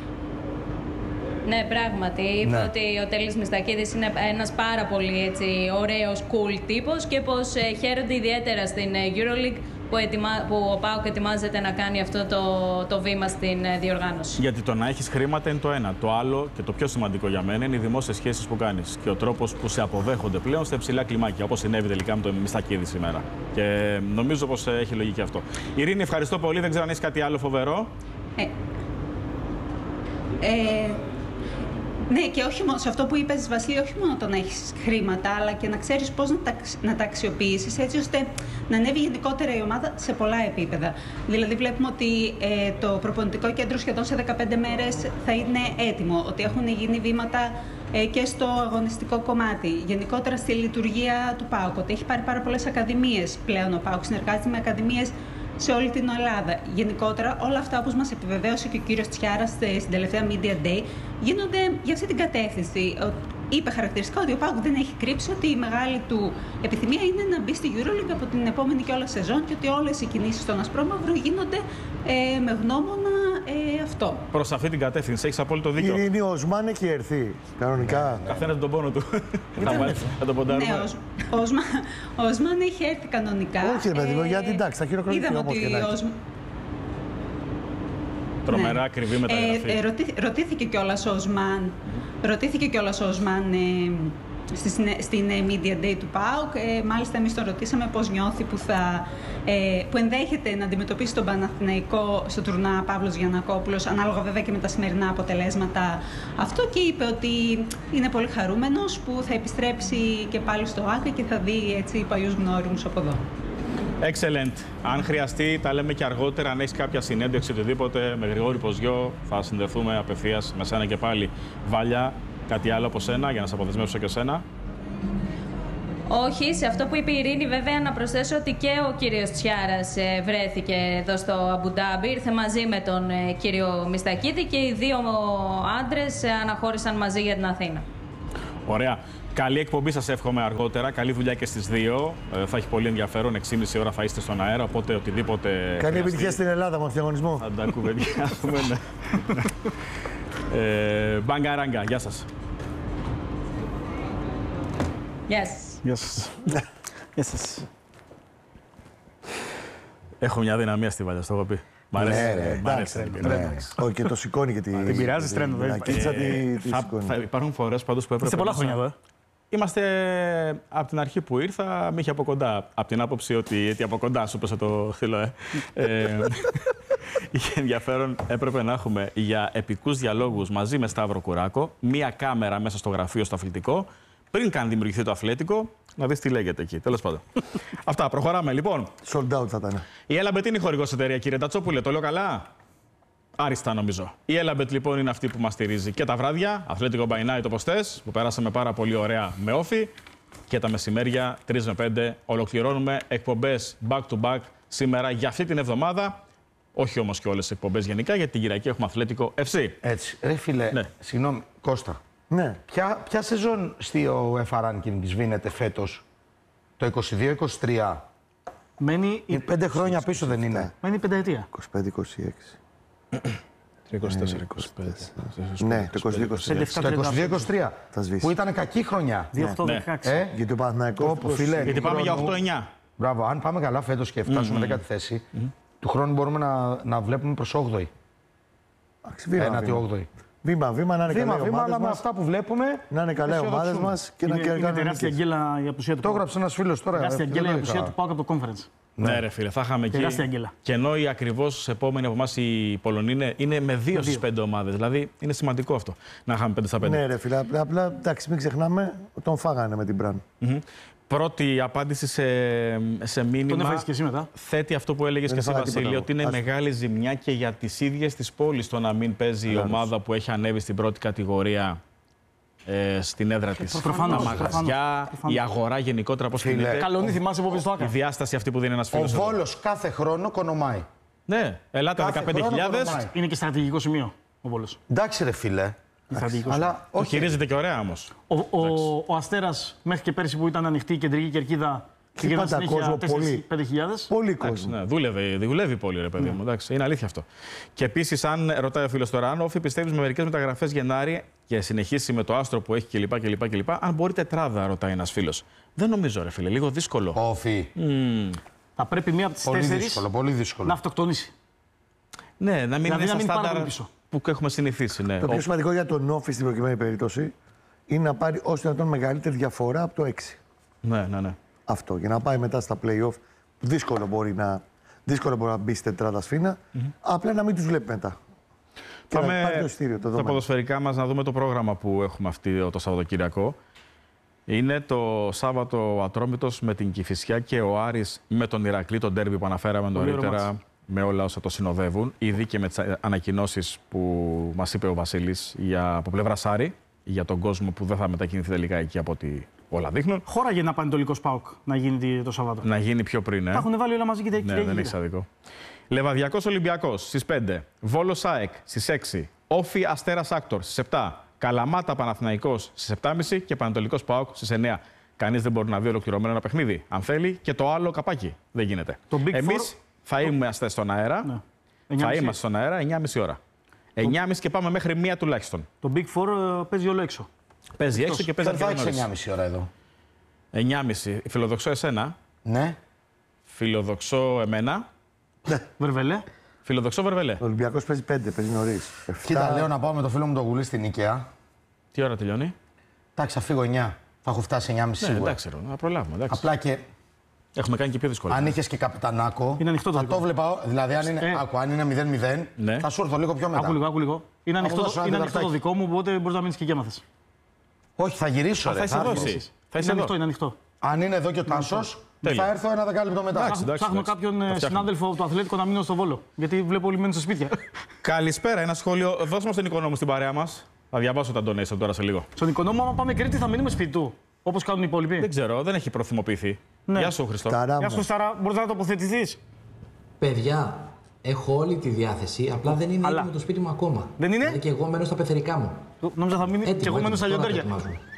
Ναι, πράγματι. Είπε Ναι. ότι ο Τέλης Μιστακίδης είναι ένας πάρα πολύ έτσι, ωραίος, cool τύπος και πως ε, χαίρονται ιδιαίτερα στην ε, EuroLeague που, ετοιμα... που ο ΠΑΟΚ ετοιμάζεται να κάνει αυτό το, το βήμα στην ε, διοργάνωση. Γιατί το να έχει χρήματα είναι το ένα. Το άλλο και το πιο σημαντικό για μένα είναι οι δημόσιες σχέσεις που κάνει και ο τρόπος που σε αποδέχονται πλέον στα υψηλά κλιμάκια, όπως συνέβη τελικά με τον Μιστακίδη σήμερα. Και νομίζω πως έχει λογική αυτό. Ειρήνη, ευχαριστώ πολύ. Δεν ξέρω αν έχει κάτι άλλο φοβερό. Ε, ε, ναι, και όχι μόνο σε αυτό που είπες, Βασίλη, όχι μόνο το να έχεις χρήματα, αλλά και να ξέρεις πώς να τα, να τα αξιοποιήσεις, έτσι ώστε να ανέβει γενικότερα η ομάδα σε πολλά επίπεδα. Δηλαδή, βλέπουμε ότι ε, το προπονητικό κέντρο σχεδόν σε δεκαπέντε μέρες θα είναι έτοιμο, ότι έχουν γίνει βήματα ε, και στο αγωνιστικό κομμάτι. Γενικότερα στη λειτουργία του ΠΑΟΚ, ότι έχει πάρει πάρα πολλές ακαδημίες πλέον ο ΠΑΟΚ, συνεργάζεται με ακαδημίες σε όλη την Ελλάδα. Γενικότερα, όλα αυτά, όπως μας επιβεβαίωσε και ο κύριος Τσιάρας στην τελευταία Media Day, γίνονται για αυτή την κατεύθυνση. Είπε χαρακτηριστικά ότι ο ΠΑΟΚ δεν έχει κρύψει ότι η μεγάλη του επιθυμία είναι να μπει στη EuroLeague από την επόμενη και όλα σεζόν και ότι όλες οι κινήσεις στον Ασπρόμαυρο γίνονται ε, με γνώμονα ε, αυτό. Προς αυτή την κατεύθυνση έχει απόλυτο Η δίκιο. Ειρήνη, ο Οσμάν έχει έρθει κανονικά. Καθένα τον πόνο του. Θα βάλει- Θα τον ποντάρουμε. Ναι, ο, Οσ- ο, Οσμαν, ο Οσμάν έχει έρθει κανονικά. Όχι, ρε παιδί μου, γιατί εντάξει, θα χειροκροτηθεί είδαμε όμως ότι και να ο έχει. Οσμ- Τρομερά Ναι. ακριβή Ε, μεταγραφή. ε, ρωτή- ρωτήθηκε κιόλας ο Οσμάν, ρωτήθηκε κιόλας ο Οσμάν ε, στη, συνε- στην ε, Media Day του ΠΑΟΚ. Ε, μάλιστα, εμείς τον ρωτήσαμε πώς νιώθει που, θα, ε, που ενδέχεται να αντιμετωπίσει τον Παναθηναϊκό στο τουρνά Παύλος Γιαννακόπουλος, ανάλογα βέβαια και με τα σημερινά αποτελέσματα αυτό, και είπε ότι είναι πολύ χαρούμενος που θα επιστρέψει και πάλι στο ΆΚΑ και θα δει έτσι παλιούς γνώριμους από εδώ. Excellent. Αν χρειαστεί, τα λέμε και αργότερα. Αν έχει κάποια συνέντευξη, οτιδήποτε, με Γρηγόρη Ποζιό, θα συνδεθούμε απευθείας με σένα και πάλι. Βάλια, κάτι άλλο από σένα για να σε αποδεσμεύσω και σένα. Όχι, σε αυτό που είπε η Ειρήνη, βέβαια να προσθέσω ότι και ο κύριος Τσιάρας ε, βρέθηκε εδώ στο Αμπουντάμπι, ήρθε μαζί με τον ε, κύριο Μιστακίδη και οι δύο άντρες ε, αναχώρησαν μαζί για την Αθήνα. Ωραία. Καλή εκπομπή σας εύχομαι αργότερα. Καλή δουλειά και στις δύο. Ε, θα έχει πολύ ενδιαφέρον. έξι και μισή ώρα θα είστε στον αέρα, οπότε οτιδήποτε. Καλή επιτυχία στην Ελλάδα με αυτόν τον διαγωνισμό. Θα τα κουβεντιάσουμε, ναι. ε, Μπάγκα ράγκα. Γεια σας. Γεια σας. Γεια σας. Γεια σας. Έχω μια δυναμία στη Βάλια, στο έχω πει. Μ' αρέσει. Ναι, ρε, Μ' αρέσει. Όχι, και το σηκώνει και τη. Την πειράζει, τρένο, δεν υπάρχει. Κίτσα τη Θα, σηκώνει. θα υπάρχουν φορές πάντως που έπρεπε. Είστε πολλά να- χρόνια εδώ. ε. Είμαστε από την αρχή που ήρθα, με είχε από κοντά. Από την άποψη ότι έτσι από κοντά σου πέσε το χείλο, ε. ε είχε ενδιαφέρον, έπρεπε να έχουμε για επικούς διαλόγους μαζί με Σταύρο Κουράκο, μία κάμερα μέσα στο γραφείο στο αθλητικό, πριν καν δημιουργηθεί το αθλέτικο, να δεις τι λέγεται εκεί. Τέλος πάντων. Αυτά, προχωράμε λοιπόν. Sold out θα ήταν. Η Έλαμπετ είναι η χορηγός εταιρεία, κύριε Τατσόπουλε, το λέω καλά. Άριστα νομίζω. Η Έλαμπετ λοιπόν είναι αυτή που μας στηρίζει και τα βράδια, Αθλέτικο by Night όπως θες, που περάσαμε πάρα πολύ ωραία με όφι, και τα μεσημέρια τρεις με πέντε. Ολοκληρώνουμε εκπομπές back to back σήμερα για αυτή την εβδομάδα. Όχι όμως και όλες τις εκπομπές γενικά, γιατί την Κυριακή έχουμε Αθλέτικο εφ σι. Έτσι. Ρε φίλε, Ναι. συγγνώμη, Κώστα. Ναι. Ποια, ποια σεζόν στο εφ έι ranking σβήνεται φέτος, το είκοσι δύο είκοσι τρία. Μένει η, Πέντε χρόνια πίσω δεν είναι. μένει η πενταετία. είκοσι πέντε είκοσι έξι. είκοσι τέσσερα είκοσι πέντε. Ναι, το είκοσι δύο είκοσι τρία. Το είκοσι δύο είκοσι τρία. Θα σβήσει. Που ήταν κακή χρονιά. δύο οκτώ Ναι. δεκαέξι. Ε, Γιατί ο Παναθηναϊκός. Όπου, φίλε, Γιατί του πάμε για χρόνου- οκτώ εννιά. Μπράβο, αν πάμε καλά φέτος και φτάσουμε δέκατη θέση, του χρόνου μπορούμε να, να βλέπουμε προς όγδοη. Εντάξει, βήμα, Ένατη βήμα. όγδοη. Βήμα, βήμα, να είναι Βήμα, καλά οι βήμα, ομάδες αλλά με μας. αυτά που βλέπουμε. Να είναι καλά οι ομάδες αισιοδοξούμε. μας και να Είναι, είναι κάνουν τεράστια νίκες. αγγέλα η απουσία του Το Πάουκ. έγραψε ένας φίλος τώρα. Τεράστια ε, αγγέλα δεν η το απουσία είχα. του Πάουκ από το conference. Ναι, ρε φίλε, θα είχαμε εκεί. Τεράστια αγγέλα. Και ενώ οι ακριβώς επόμενοι από εμάς οι Πολωνοί είναι, είναι με δύο στις πέντε ομάδες. Δηλαδή είναι σημαντικό αυτό να είχαμε πέντε στα πέντε. Ναι, ρε φίλε, απλά, απλά εντάξει, μην ξεχνάμε, τον φάγανε με την Μπραν. Μμμ. Πρώτη απάντηση σε, σε Τον μήνυμα. έφαγες και εσύ μετά. Θέτει αυτό που έλεγες Δεν και εσύ, έφαγα Βασίλη, τίποτα ότι είναι εγώ. Άστο. μεγάλη ζημιά και για τις ίδιες τις πόλεις το να μην παίζει η Βεβαίως. ομάδα που έχει ανέβει στην πρώτη κατηγορία ε, στην έδρα της. προφανώς, Τα μαγαζιά, προφανώς. η αγορά γενικότερα πώς Φίλε, κινείται. Καλονί, θυμάσαι που πήγες στο Η Άκα. διάσταση αυτή που δίνει ένας Ο φίλος. εδώ. Βόλος κάθε χρόνο κονομάει. Ναι, ελάτε Κάθε δεκαπέντε χρόνο χιλιάδες. κονομάει. Είναι και στρατηγικό σημείο ο Βόλος. Εντάξει ρε φίλε. Στρατηγικός. Αλλά Το όχι. χειρίζεται και ωραία όμως. Ο, ο, ο Αστέρας μέχρι και πέρσι που ήταν ανοιχτή η κεντρική κερκίδα πήγαιναν πάντα συνέχεια κόσμο, τέσσερις πολύ. με πέντε χιλιάδες. Πολύ Εντάξει, κόσμο. ναι, δούλευε, δουλεύει πολύ, ρε παιδί μου. Εντάξει, είναι αλήθεια αυτό. Και επίση, αν ρωτάει ο φίλο τώρα, αν όφι πιστεύει με μερικέ μεταγραφέ Γενάρη και συνεχίσει με το άστρο που έχει κλπ. κλπ, κλπ αν μπορεί τετράδα, ρωτάει ένα φίλο. Δεν νομίζω, ρε φίλε, λίγο δύσκολο. Όφι. Μμμ. Θα πρέπει μία από τις Πολύ τέσσερις δύσκολο, πολύ δύσκολο. να αυτοκτονήσει. Ναι, να μην Δηλαδή, είναι να στα μην πάρα στάνταρ πολύ πίσω. που έχουμε συνηθίσει. Ναι. Το Ο- πιο σημαντικό για τον Όφη στην προκειμένη περίπτωση είναι να πάρει όσο δυνατόν μεγαλύτερη διαφορά από το έξι. Ναι, ναι, ναι. Αυτό. Για να πάει μετά στα play-off. Δύσκολο μπορεί να, δύσκολο μπορεί να μπει στη τετράδα σφίνα. Απλά να μην του βλέπει μετά. Και να Πάμε πάρει το εισιτήριο, το στα δώμα. ποδοσφαιρικά μας να δούμε το πρόγραμμα που έχουμε αυτή το Σαββατοκύριακο. Είναι το Σάββατο ο Ατρόμητος με την Κηφισιά και ο Άρης με τον Ηρακλή, τον ντέρμπι που αναφέραμε Πολύ ωραίο νωρίτερα, μάτς. με όλα όσα το συνοδεύουν. Ήδη και με τις ανακοινώσεις που μας είπε ο Βασίλης για, από πλευρά Άρη, για τον κόσμο που δεν θα μετακινηθεί τελικά εκεί από ό,τι όλα δείχνουν. Χώραγε να Πανετολικός ΠΑΟΚ να γίνει το Σαββάτο. Να γίνει πιο πριν, ε. Τα έχουν βάλει όλα μαζί και τα Ναι, Κυριακή. δεν έχει άδικο. Λεβαδιακός Ολυμπιακός στις πέντε. Βόλος ΑΕΚ στις έξι. Όφι Αστέρας Άκτορ στις επτά. Καλαμάτα Παναθηναϊκός στις επτά και μισή και Πανατολικός ΠΑΟΚ στις εννιά. Κανείς δεν μπορεί να δει ολοκληρωμένο ένα παιχνίδι. Αν θέλει και το άλλο καπάκι. Δεν γίνεται. Το Big Εμείς Four- θα είμαστε στον αέρα. Ναι. Θα εννιά και μισή. είμαστε στον αέρα εννιά και μισή ώρα. εννιά και μισή και πάμε μέχρι μία τουλάχιστον. Το Big Four ε, παίζει όλο έξω. Παίζει έξω και παίζει Δεν θα αρκετά έχεις νωρίς. εννιά και μισή ώρα εδώ. εννιά και μισή. Φιλοδοξώ εσένα. Ναι. Φιλοδοξώ εμένα. Βερβελέ. Φιλοδοξώ Βερβελέ. Ο Ολυμπιακός παίζει πέντε, παίζει νωρί. Κοίτα, λέω να πάω με το φίλο μου τον Γουλή στην Νίκαια. Τι ώρα τελειώνει? Εντάξει, θα φύγω εννιά. Θα έχω φτάσει εννιά και μισή Ναι, σίγουρα. εντάξει, ρε, να προλάβουμε. Εντάξει. Απλά και Έχουμε κάνει και πιο δύσκολα. αν είχε και καπιτανάκο. Είναι ανοιχτό το θα δικό το μου. βλέπα. Δηλαδή, αν είναι, Ε. άκου, αν είναι μηδέν μηδέν, Ναι. θα σου έρθω λίγο πιο μετά. Άκου λίγο, άκου λίγο. Είναι Από ανοιχτό, εδώ σου ένα είναι ανοιχτό το τεταρτάκι. δικό μου, οπότε μπορεί να μείνει και εκεί άμα θες. Όχι, θα γυρίσω. Α, Ρε, θα είσαι θα εδώ έρθω. εσύ. Θα Είναι είσαι ανοιχτό, εδώ. είναι ανοιχτό. Αν είναι εδώ και ο Τάσο, Τέλεια. Θα έρθω ένα δεκάλεπτο μετά. Εντάξει, εντάξει, Ψάχνω εντάξει. κάποιον Το ε, φτιάχνω. συνάδελφο του Αθλέτικο να μείνω στο Βόλο. Γιατί βλέπω όλοι μένουν στα σπίτια. Καλησπέρα, ένα σχόλιο. Δώσ' μας τον οικονόμο στην παρέα μας. Θα διαβάσω τα donation τώρα σε λίγο. Στον οικονόμο, άμα πάμε Κρήτη, θα μείνουμε σπίτι του. Όπως κάνουν οι υπόλοιποι. Δεν ξέρω, δεν έχει προθυμοποιηθεί. Ναι. Γεια σου, Χριστό. Ταρά Γεια μου. σου, Σταρά, μπορείς να τοποθετηθείς. Παιδιά, έχω όλη τη διάθεση, απλά δεν είναι Αλλά. έτοιμο το σπίτι μου ακόμα. Δεν είναι? Δηλαδή και εγώ μένω στα πεθερικά μου. Νόμιζα θα μείνει Έτοιμο, και εγώ μένω στα έτοιμο, τώρα λιοντάρια. το ετοιμάζουμε.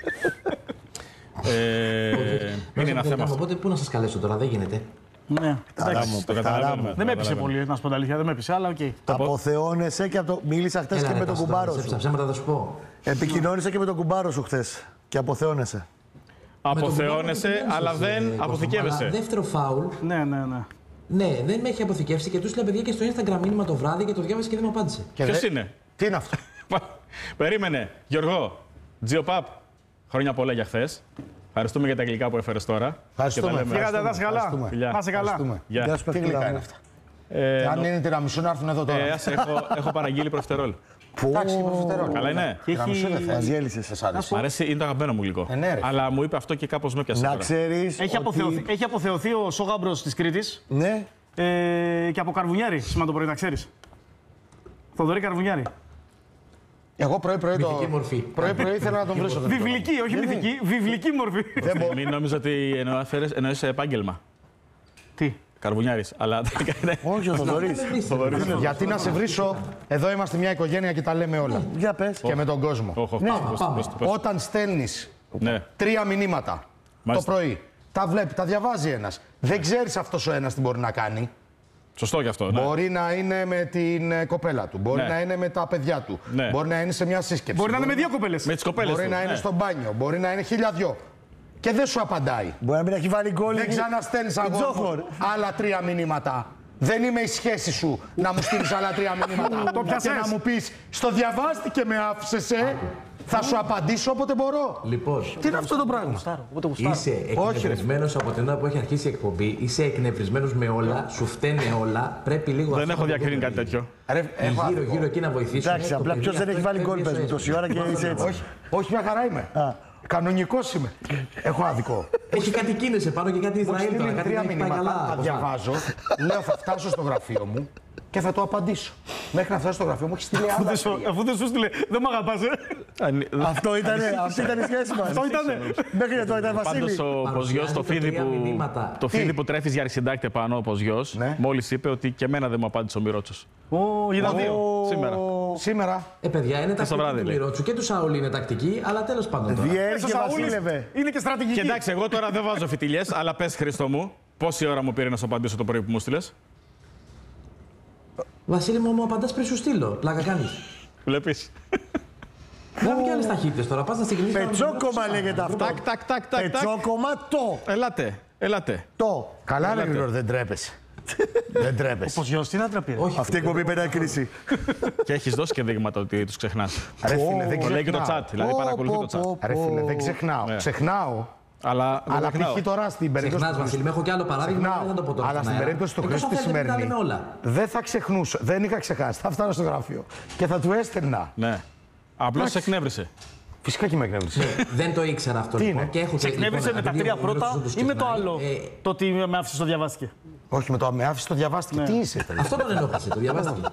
Ε, Μένω είναι ένα στα θέμα πεθερικά μου, αυτό. Οπότε πού να σας καλέσω τώρα, δεν γίνεται. Ναι, Ταρά εντάξει. μου, Το παιχταρά καταλαβαίνουμε. μου. Δεν με έπεισε Καταλαβαίνουμε. πολύ, να σου πω την αλήθεια, δεν με έπεισε, αλλά οκ. Αποθεώνεσαι και από το. Μίλησα χθε Έλα, και ρε, με τον Τάσο, κουμπάρο τα σου. ψέματα θα σου πω. Επικοινώνησα και με τον κουμπάρο σου χθε. Και αποθεώνεσαι. Αποθεώνεσαι, Με τον αλλά κουμπάρο δεν δεν σου, ε, αποθηκεύεσαι. αλλά δεύτερο φάουλ, Ναι, ναι, ναι. ναι, δεν με έχει αποθηκεύσει και του έστειλα παιδιά και στο Instagram μήνυμα το βράδυ και το διάβασε και δεν μου απάντησε. Και Ποιος δε- είναι? Τι είναι αυτό. Περίμενε. Γιώργο, Τζιοπαπ, χρόνια πολλά για χθες. Ευχαριστούμε για τα γλυκά που έφερες τώρα. Ευχαριστούμε. Και τα λέμε. Φύγατε, να είσαι καλά. Ευχαριστούμε. Φιλιά. Να είσαι καλά. Ευχαριστούμε. Γεια. Γεια σου, Τι παιχταρά γλυκά μου. είναι αυτά. Ε, Αν είναι τυραμισού να έρθουν εδώ τώρα. ε, ας, έχω, έχω παραγγείλει προφιτερόλ. Εντάξει, και προφιτερόλ. Καλά είναι. Και Τυραμισού δεν έχει, Μα θες. γέλησε. Δεν σ' άρεσε. Μ' αρέσει, είναι το αγαπημένο μου γλυκό. Ε, ναι, ρε. Αλλά μου είπε αυτό και κάπως με πιάσε. Να τώρα. ξέρει. έχει, αποθεωθεί, έχει αποθεωθεί ο Σόγαμπρος της Κρήτης Ναι. ε, και από Καρβουνιάρη, σήμερα το πρωί, να ξέρεις. Θοδωρή Καρβουνιάρη. Εγώ πρωί-πρωί το. Μυθική μορφή. Πρωί-πρωί ήθελα να τον βρίσω. δεν το Βιβλική, όχι μυθική, βιβλική μορφή. Μην νόμιζα ότι εννοείς- εννοείς επάγγελμα. Τι. Καρβουνιάρης. Αλλά Όχι, ο Θοδωρής. βρω. Γιατί να σε βρίσω, εδώ είμαστε μια οικογένεια και τα λέμε όλα. Για πε. Και με τον κόσμο. Όχι, όχι, Ναι, πώς το- πάμε. πώς το- πώς το- Όταν στέλνει Ναι. τρία μηνύματα Μάλιστα. το πρωί, τα βλέπει, τα διαβάζει ένα. Δεν ξέρει αυτό ο ένα τι μπορεί να κάνει. Σωστό γι' αυτό. Ναι. Μπορεί να είναι με την ε, κοπέλα του, μπορεί Ναι. να είναι με τα παιδιά του, Ναι. μπορεί να είναι σε μια σύσκεψη. Μπορεί να είναι με δύο κοπέλες. Με τις κοπέλες Μπορεί του. να είναι ναι. στο μπάνιο, μπορεί να είναι χιλιαδιό. Και δεν σου απαντάει. Μπορεί να μην έχει βάλει γκολ. Δεν ξαναστέλνει Τζόχορ. αγώνα άλλα τρία μηνύματα. Δεν είμαι η σχέση σου να μου στείλει άλλα τρία μηνύματα. Το και πιάσες. να μου πει, στο διαβάστηκε με άφησε. Θα σου απαντήσω όποτε μπορώ. Λοιπόν, Τι είναι αυτό το πράγμα. Όποτε γουστάρω. είσαι Όχι, εκνευρισμένο από την ώρα που έχει αρχίσει η εκπομπή, είσαι εκνευρισμένο με όλα, σου φταίνε όλα. Πρέπει λίγο Δεν αυτό έχω να το διακρίνει δούμε κάτι λίγο. τέτοιο. Ρε, έχω άδικο. Γύρω-γύρω εκεί να βοηθήσουν. Εντάξει, το απλά παιδί ποιο δεν αυτό έχει βάλει φεύγει γκολ, πες μου, έσω-έσω. τόση ώρα και είσαι έτσι. Όχι, όχι, μια χαρά είμαι. Κανονικό είμαι. Έχω άδικο. Έχει κάτι Κίνες επάνω και κάτι Μου Ισραήλ τώρα. στείλει Κάτι τρία δεν έχει πάει μηνύματα, καλά. τα από διαβάζω. Λέω θα φτάσω στο γραφείο μου και θα το απαντήσω. Μέχρι να φτάσω στο γραφείο μου έχει στείλει Αφού άλλα. δεν σου- Αφού δεν σου στείλε, δεν μ' αγαπάς, ε. Αυτό ήταν, αυτή ήταν η σχέση μα. Αυτό ήτανε. Μέχρι εδώ ήταν Βασίλη. Πάντως ο Παρουσιάζεται Ποζιός, το φίδι τρία που, μηνύματα. το φίδι που τρέφεις για αρχισυντάκτη επάνω, ο Ποζιός, Ναι. μόλις είπε ότι και εμένα δεν μου απάντησε ο Μυρότσος. Ω, ήταν δύο. Σήμερα. Σήμερα Ε, παιδιά, είναι τακτική βράδυ, του λέει. Μυρότσου και του Σαούλη είναι τακτική, αλλά τέλος πάντων τώρα. Διέρχε Ο Σαούλης Βασίλευε. είναι και στρατηγική. Και εντάξει, εγώ τώρα δεν βάζω φιτιλιές, αλλά πες Χρήστο μου, πόση ώρα μου πήρε να σου απαντήσω το πρωί που μου στείλες. Βασίλη μου, μου απαντάς πριν σου στείλω. Πλάκα κάνεις. Βλέπεις. Γράφει και άλλες ταχύτητες τώρα. Πας να συγκινήσεις. Πετσόκομα λέγεται αυτό. Τάκ, τάκ, τάκ, τάκ, τάκ. Πετσόκομα το. Ελάτε, ελάτε. Το. καλά ρε Γρηγόρη, δεν τρέπεσαι. Δεν τρέπεσαι. Πως γιος, τι να τραπεί. Όχι. Αυτή η εκπομπή πέρασε κρίση. Και έχεις δώσει και δείγματα ότι τους ξεχνάς. Ρε φίλε, δεν Το λέει και το ξεχνάω. chat, δηλαδή παρακολουθεί το chat. Ρε φίλε, δεν ξεχνάω. Ναι. Ξεχνάω. Αλλά δεν Αλλά ξεχνάω. π.χ. τώρα στην περίπτωση Ξεχνάς, του Βασίλη, με έχω κι άλλο παράδειγμα. Ξεχνάω. Δεν θα το πω τώρα. Αλλά στον στην αέρα. περίπτωση του Εκτός Χρήστου αν τη θέλετε να τα σημερινή. λέμε όλα. Δεν θα ξεχνούσα. Δεν είχα ξεχάσει. Θα φτάνω στο γραφείο και θα του έστελνα. Ναι. Απλώς σε εκνεύρισε. Φυσικά και με εκνεύρισε. Δεν το ήξερα αυτό Τι λοιπόν. είναι? Και έχω Σε εκνεύρισε με τα τρία πρώτα ή με το άλλο. Ε, Το ότι με άφησε το διαβάστηκε. Όχι, με το με άφησε το διαβάστηκε. Τι είσαι, τέλος. Αυτό τον ενόχλησε, το διαβάστηκε.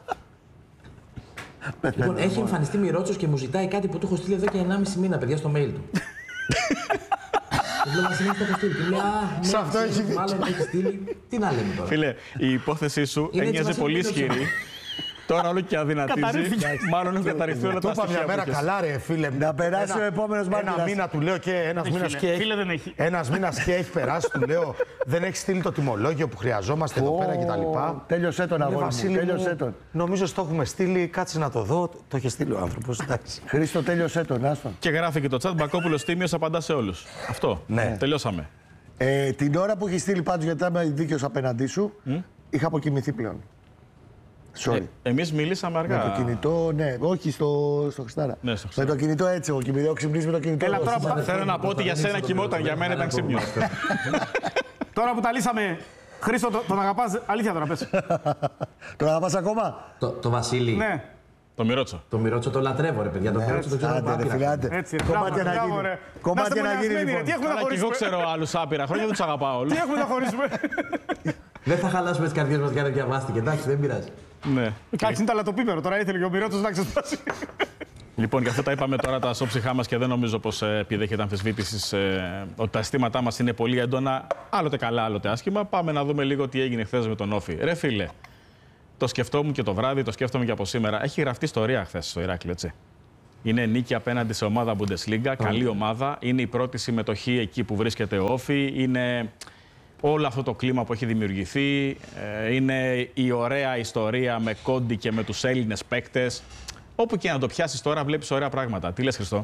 Λοιπόν, έχει εμφανιστεί Μυρότσος και μου ζητάει κάτι που του έχω στείλει εδώ και ενάμιση μήνα, παιδιά, στο mail του. Του λέω, Βασίλη, το έχω στείλει. Του λέει, α, ναι, Σε αυτό ξέρεις, έχει μάλλον έχει στείλει. Τι να λέμε τώρα. Φίλε, η υπόθεσή σου Είναι έτσι, έμοιαζε Βασίλη, πολύ μην το ισχυρή. Τώρα όλο και αδυνατίζει. Καταρρίφθηκε. Μάλλον έχουν καταρριφθεί όλα Του τα είπα μια στοιχεία που μέρα είχες. καλά, ρε φίλε. Να περάσει Ένα- ο επόμενος Ένα μάρτυρας. μήνα του λέω και ένα μήνα φίλε. και έχει. Φίλε δεν έχει. Ένας μήνας και έχει περάσει, του λέω. Δεν έχει στείλει το τιμολόγιο που χρειαζόμαστε εδώ πέρα κτλ. Τέλειωσέ τον αγώνα μου. Βασίλη, Τέλειωσέ μου, τον. νομίζω το έχουμε στείλει. Κάτσε να το δω. Το έχει στείλει ο άνθρωπο. Εντάξει. Χρήστο, τέλειωσέ τον. Άστον. Και γράφει και το chat, Μπακόπουλος Τίμιος απαντά σε όλους. Αυτό. Ναι. Τελειώσαμε. Ε, την ώρα που έχει στείλει πάντως, γιατί ήταν δίκαιος απέναντί σου, είχα αποκοιμηθεί πλέον. Sorry. Ε, εμείς μιλήσαμε αργά. Με το κινητό, ναι, όχι στο, στο Χριστάρα. Ναι, στο με Χριστάρα. το κινητό έτσι, εγώ κοιμηθώ, έχω ξυπνήσει με το κινητό. Έλα, εγώ. τώρα που- Θέλω να πω ότι για σένα κοιμόταν, για μένα ήταν ξύπνιος. Τώρα που τα λύσαμε, Χρήστο, το- τον αγαπάς, αλήθεια τώρα πες. Τον αγαπάς ακόμα. Το, το Βασίλη. Ναι. Το Μιρότσο. Το Μιρότσο το λατρεύω, ρε παιδιά. Το Μιρότσο το ξέρω από άπειρα. Έτσι, Κομμάτια να γίνει. Κομμάτια να γίνει. Τι έχουμε να Και χωρίσουμε. εγώ ξέρω άλλους άπειρα χρόνια, δεν τους αγαπάω όλους. Τι έχουμε να χωρίσουμε. Δεν θα χαλάσουμε τις καρδιές μας για να διαβάστηκε. Εντάξει, δεν πειράζει. Ναι. Εντάξει, είναι ταλατοπίπερο. Τώρα ήθελε και ο Μιρότσος να ξεσπάσει. Λοιπόν, και αυτό τα είπαμε τώρα τα σώψυχά μας και δεν νομίζω πως ε, επιδέχεται αμφισβήτησης ε, ότι τα αισθήματά μας είναι πολύ έντονα, άλλοτε καλά, άλλοτε άσχημα. Πάμε να δούμε λίγο τι έγινε χθες με τον Όφη. Ρε φίλε, το σκεφτόμουν και το βράδυ, το σκέφτομαι και από σήμερα. Έχει γραφτεί ιστορία χθες στο Ηράκλειο, έτσι. Είναι νίκη απέναντι σε ομάδα Bundesliga, καλή ομάδα. Είναι η πρώτη συμμετοχή εκεί που βρίσκεται ο Όφη. Είναι όλο αυτό το κλίμα που έχει δημιουργηθεί. Ε, είναι η ωραία ιστορία με Κόντι και με τους Έλληνες παίκτες. Όπου και να το πιάσεις τώρα, βλέπεις ωραία πράγματα. Τι λες, Χριστό?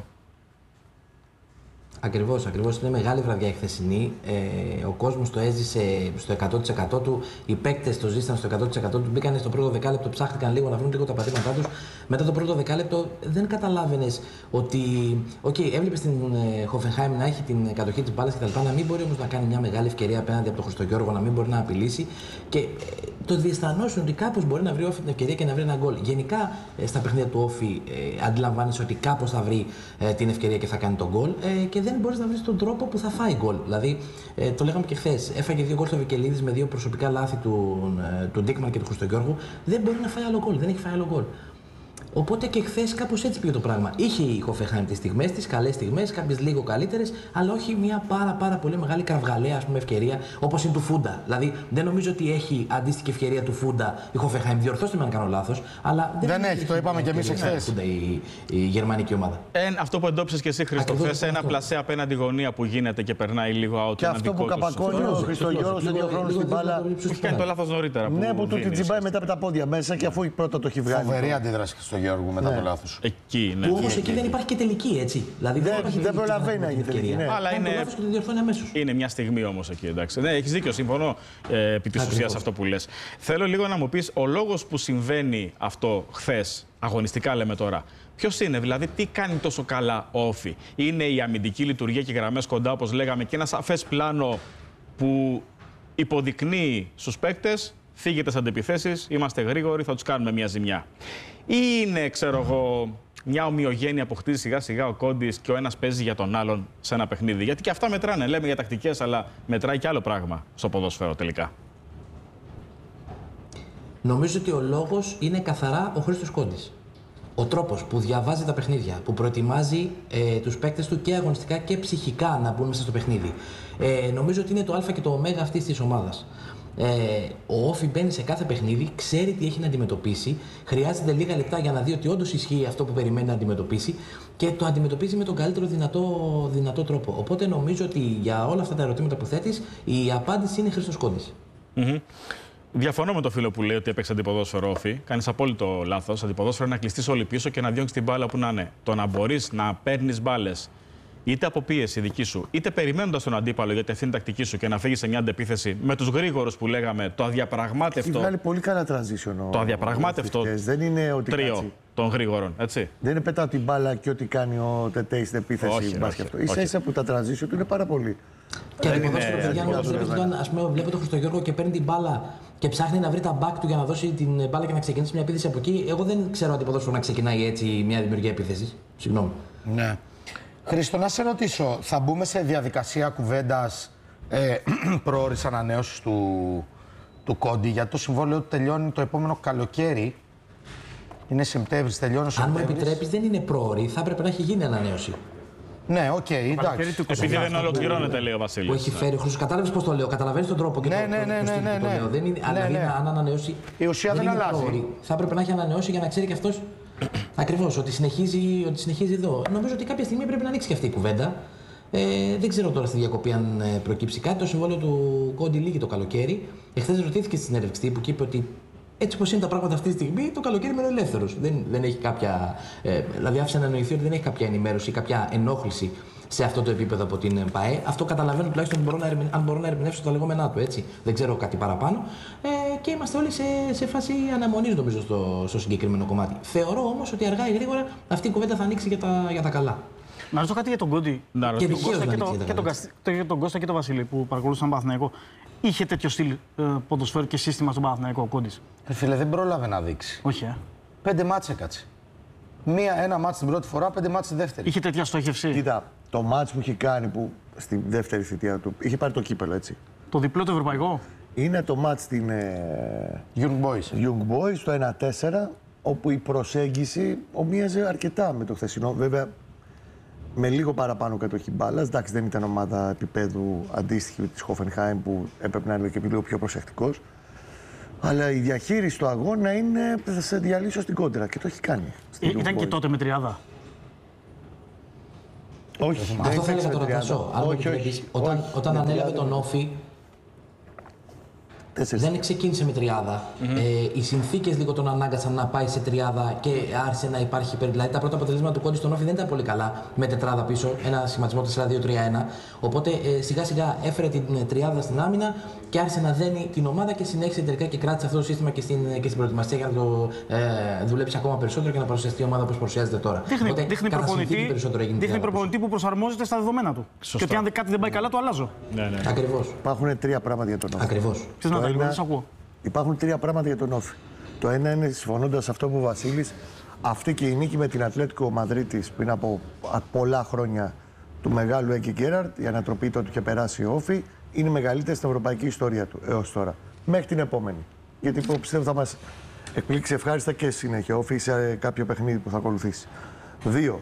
Ακριβώς, ακριβώς. Είναι μεγάλη βραδιά η χθεσινή. Ε, ο κόσμος το έζησε στο εκατό τοις εκατό του. Οι παίκτες το ζήσαν στο εκατό τοις εκατό του. Μπήκαν στο πρώτο δεκάλεπτο, ψάχτηκαν λίγο να βρουν λίγο τα πατήματά τους. Μετά το πρώτο δεκάλεπτο δεν καταλάβαινες ότι. Οκ, okay, έβλεπες την Hoffenheim να έχει την κατοχή της μπάλας κτλ. Να μην μπορεί όμως να κάνει μια μεγάλη ευκαιρία απέναντι από τον Χριστογιώργο, να μην μπορεί να απειλήσει. Και ε, το διαισθανόσουν ότι κάπως μπορεί να βρει ο Όφη την ευκαιρία και να βρει ένα γκολ. Γενικά ε, στα παιχνίδια του Όφη ε, αντιλαμβάνεσαι ότι κάπως θα βρει ε, την ευκαιρία και θα κάνει τον γκολ. Ε, και δεν μπορείς να βρεις τον τρόπο που θα φάει γκολ. Δηλαδή, ε, το λέγαμε και χθες, έφαγε δύο γκολ στο Βικελίδης με δύο προσωπικά λάθη του, ε, του Ντίκμαν και του Χριστογιώργου. Δεν μπορεί να φάει άλλο γκολ. Δεν έχει φάει άλλο γκολ. Οπότε και χθες κάπως έτσι πήγε το πράγμα. Είχε η Hoffenheim τις στιγμές της, καλές στιγμές, κάποιες λίγο καλύτερες, αλλά όχι μια πάρα, πάρα πολύ μεγάλη κραυγαλαία, ας πούμε, ευκαιρία όπως είναι του Φούντα. Δηλαδή, δεν νομίζω ότι έχει αντίστοιχη ευκαιρία του Φούντα η Hoffenheim. Διορθώστε με αν κάνω λάθος, αλλά δεν, δεν έχει, το είπαμε και εμείς εχθές. Η, η γερμανική ομάδα. Ε, αυτό που εντόπισες και εσύ, Χρήστο, θες ένα πλασέ απέναντι γωνία που γίνεται και περνάει λίγο out. Και αυτό που καπακώνει ο Χριστογιώργος σε δύο χρόνους στην μπάλα. Έχει κάνει το λάθος νωρίτερα. Ναι, που του την τσιμπάει μετά από τα πόδια μέσα και αφού πρώτα το έχει βγάλει. Φοβερή αντίδραση στο Γιώργο μετά το λάθος. Εκεί, ναι. Που όμως εκεί δεν υπάρχει και τελική, έτσι. Δηλαδή δεν, δεν, δεν προλαβαίνει να γίνει τελική. Ναι. Αλλά είναι, είναι μια στιγμή όμως εκεί, εντάξει. Ναι, έχεις δίκιο, συμφωνώ ε, επί της ουσίας αυτό που λες. Θέλω λίγο να μου πεις, ο λόγος που συμβαίνει αυτό χθες, αγωνιστικά λέμε τώρα, ποιος είναι, δηλαδή τι κάνει τόσο καλά ο Όφη? Είναι η αμυντική λειτουργία και οι γραμμές κοντά, όπως λέγαμε, και ένα σαφές πλάνο που υποδεικνύει στους παίκτες, φύγετε στις αντεπιθέσεις, είμαστε γρήγοροι, θα τους κάνουμε μια ζημιά? Ή είναι, ξέρω εγώ, μια ομοιογένεια που χτίζει σιγά σιγά ο Κόντις και ο ένας παίζει για τον άλλον σε ένα παιχνίδι? Γιατί και αυτά μετράνε. Λέμε για τακτικές, αλλά μετράει και άλλο πράγμα στο ποδόσφαιρο τελικά. Νομίζω ότι ο λόγος είναι καθαρά ο Χρήστος Κόντις. Ο τρόπος που διαβάζει τα παιχνίδια, που προετοιμάζει ε, τους παίκτες του και αγωνιστικά και ψυχικά να μπουν μέσα στο παιχνίδι. Ε, νομίζω ότι είναι το α και το ω αυτής της ομάδας. Ε, ο Όφη μπαίνει σε κάθε παιχνίδι, ξέρει τι έχει να αντιμετωπίσει, χρειάζεται λίγα λεπτά για να δει ότι όντως ισχύει αυτό που περιμένει να αντιμετωπίσει και το αντιμετωπίζει με τον καλύτερο δυνατό, δυνατό τρόπο. Οπότε νομίζω ότι για όλα αυτά τα ερωτήματα που θέτεις, η απάντηση είναι Χρήστος Κόντις. Mm-hmm. Διαφωνώ με το φίλο που λέει ότι έπαιξε αντιποδόσφαιρο Όφη. Κάνεις απόλυτο λάθος. Αντιποδόσφαιρο είναι να κλειστείς όλοι πίσω και να διώξεις την μπάλα που να είναι. Το να μπορείς να παίρνεις μπάλες είτε από πίεση δική σου, είτε περιμένοντας τον αντίπαλο γιατί αυτή είναι η τακτική σου και να φύγεις σε μια αντεπίθεση με τους γρήγορους που λέγαμε, το αδιαπραγμάτευτο. Έχει βγάλει πολύ καλά transition. Το αδιαπραγμάτευτο δεν είναι ότι τρίο κάτσει. Των γρήγορων, έτσι. Δεν είναι πετάω την μπάλα και ό,τι κάνει ο Τετέι στην επίθεση. Όχι, όχι, αυτό. Ίσα ίσα που τα transition του είναι πάρα πολύ. Και το ποδόσφαιρο, παιδιά, ας πούμε, βλέπω τον Χριστογιώργο και παίρνει την μπάλα και ψάχνει να βρει τα back του για να δώσει την μπάλα και να ξεκινήσει μια επίθεση από εκεί. Εγώ δεν ξέρω αν το ποδόσφαιρο να ξεκινάει έτσι μια δημιουργία επίθεση. Συγγνώμη. Ναι. Χρήστο, να σε ρωτήσω, θα μπούμε σε διαδικασία κουβέντας ε, προώρης ανανέωσης του, του Κόντι, γιατί το συμβόλαιο του τελειώνει το επόμενο καλοκαίρι. Είναι Σεπτέμβρης, τελειώνει ο Σεπτέμβρης. Αν μου επιτρέπεις, δεν είναι πρόωρη, θα έπρεπε να έχει γίνει ανανέωση. Ναι, οκ, okay, εντάξει. Επειδή δεν ολοκληρώνεται, λέει ο Βασίλης. Που έχει φέρει ο Χρήστος. Κατάλαβες πώς το λέω, καταλαβαίνεις τον τρόπο και ναι, το, ναι, ναι, το, ναι, ναι, το ναι. λέω. Δεν είναι, ναι, δηλαδή, ναι. αν ανανεώσει. Η ουσία δεν, δεν αλλάζει. Πρόωρη. Θα έπρεπε να έχει ανανεώσει για να ξέρει και αυτός ακριβώς ότι συνεχίζει, ότι συνεχίζει εδώ. Νομίζω ότι κάποια στιγμή πρέπει να ανοίξει και αυτή η κουβέντα. Ε, δεν ξέρω τώρα στη διακοπή αν προκύψει κάτι. Το συμβόλαιο του Κόντι λύγει το καλοκαίρι. Εχθές ρωτήθηκε στη συνέντευξη που είπε ότι έτσι πως είναι τα πράγματα αυτή τη στιγμή, το καλοκαίρι μένει ελεύθερος. Δεν, δεν έχει κάποια. Ε, δηλαδή, άφησε να εννοηθεί ότι δεν έχει κάποια ενημέρωση ή κάποια ενόχληση σε αυτό το επίπεδο από την ΠΑΕ. Αυτό καταλαβαίνω τουλάχιστον μπορώ να, αν μπορώ να ερμηνεύσω τα λεγόμενά του. Έτσι. Δεν ξέρω κάτι παραπάνω. Ε, και είμαστε όλοι σε, σε φάση αναμονής, νομίζω, στο, στο συγκεκριμένο κομμάτι. Θεωρώ όμως ότι αργά ή γρήγορα αυτή η κουβέντα θα ανοίξει για τα, για τα καλά. Να ρωτήσω κάτι για τον Κόντι. Και τον Κώστα και, το, και, τον, και τον Κώστα και τον Βασίλη που παρακολουθούσαν τον Παναθηναϊκό. Είχε τέτοιο στυλ ε, ποδοσφαίρου και σύστημα στον Παναθηναϊκό ο Κόντις? Ε, φίλε, δεν πρόλαβε να δείξει. Όχι, ε. Πέντε μάτσε έκατσε. Μία, ένα μάτς την πρώτη φορά, πέντε μάτς τη δεύτερη. Είχε τέτοια στόχευση. Κοίτα, το μάτς που είχε κάνει που στη δεύτερη θητεία του είχε πάρει το κύπελο, έτσι. Το διπλό το ευρωπαϊκό. Είναι το μάτς στην ε, Young Boys. Young Boys, το ένα τέσσερα, όπου η προσέγγιση ομοίαζε αρκετά με το χθεσινό. Βέβαια, με λίγο παραπάνω κατοχή μπάλας. Εντάξει, δεν ήταν ομάδα επίπεδου αντίστοιχη με τη Hoffenheim που έπρεπε να είναι και λίγο πιο προσεκτικός. Αλλά η διαχείριση του αγώνα είναι θα σε διαλύσω στην κόντρα και το έχει κάνει. Ε, ήταν και τότε με τριάδα. Όχι, Αυτό θα έλεγα με τώρα τριάντα. Τασό. Αν μου όχι, όχι, επιτρέπεις, Όταν, όχι, όταν με ανέλαβε τριάντα. τον Όφη, Τέσσερις. δεν ξεκίνησε με τριάδα. Mm-hmm. Ε, οι συνθήκες λίγο τον ανάγκασαν να πάει σε τριάδα και άρχισε να υπάρχει. Δηλαδή τα πρώτα αποτελέσματα του Κόντι στον Όφη δεν ήταν πολύ καλά με τετράδα πίσω, ένα σχηματισμό τέσσερα δύο τρία ένα. Οπότε ε, σιγά σιγά έφερε την ε, τριάδα στην άμυνα και άρχισε να δένει την ομάδα και συνέχισε τελικά και κράτησε αυτό το σύστημα και στην, και στην προετοιμασία για να το ε, δουλέψει ακόμα περισσότερο και να παρουσιαστεί η ομάδα όπως παρουσιάζεται τώρα. Δείχνει, Οπότε, δείχνει κατά συνθήκη προπονητή, περισσότερο έγινε δείχνει τριάδα προπονητή που προσαρμόζεται στα δεδομένα του. Σωστά. Και ότι αν κάτι δεν πάει καλά, το αλλάζω. Ναι, ναι. Ακριβώς. Υπάρχουν τρία πράγματα για τον Όφη. Ακριβώς. Ποιος να τα λίγο, ένα- δεν σ' ακούω. Υπάρχουν τρία πράγματα για τον Όφη. Το ένα είναι, συμφωνώντας σε αυτό που ο Βασίλης, αυτή και η νίκη με την Ατλέτικο Μαδρίτης πριν από α, πολλά χρόνια του μεγάλου Έκη Γκέραρτ, η ανατροπή του είχε περάσει ο Όφη, είναι μεγαλύτερη στην ευρωπαϊκή ιστορία του έως τώρα. Μέχρι την επόμενη. Γιατί πιστεύω θα μας εκπλήξει ευχάριστα και συνέχεια ο Όφη σε κάποιο παιχνίδι που θα ακολουθήσει. Δύο.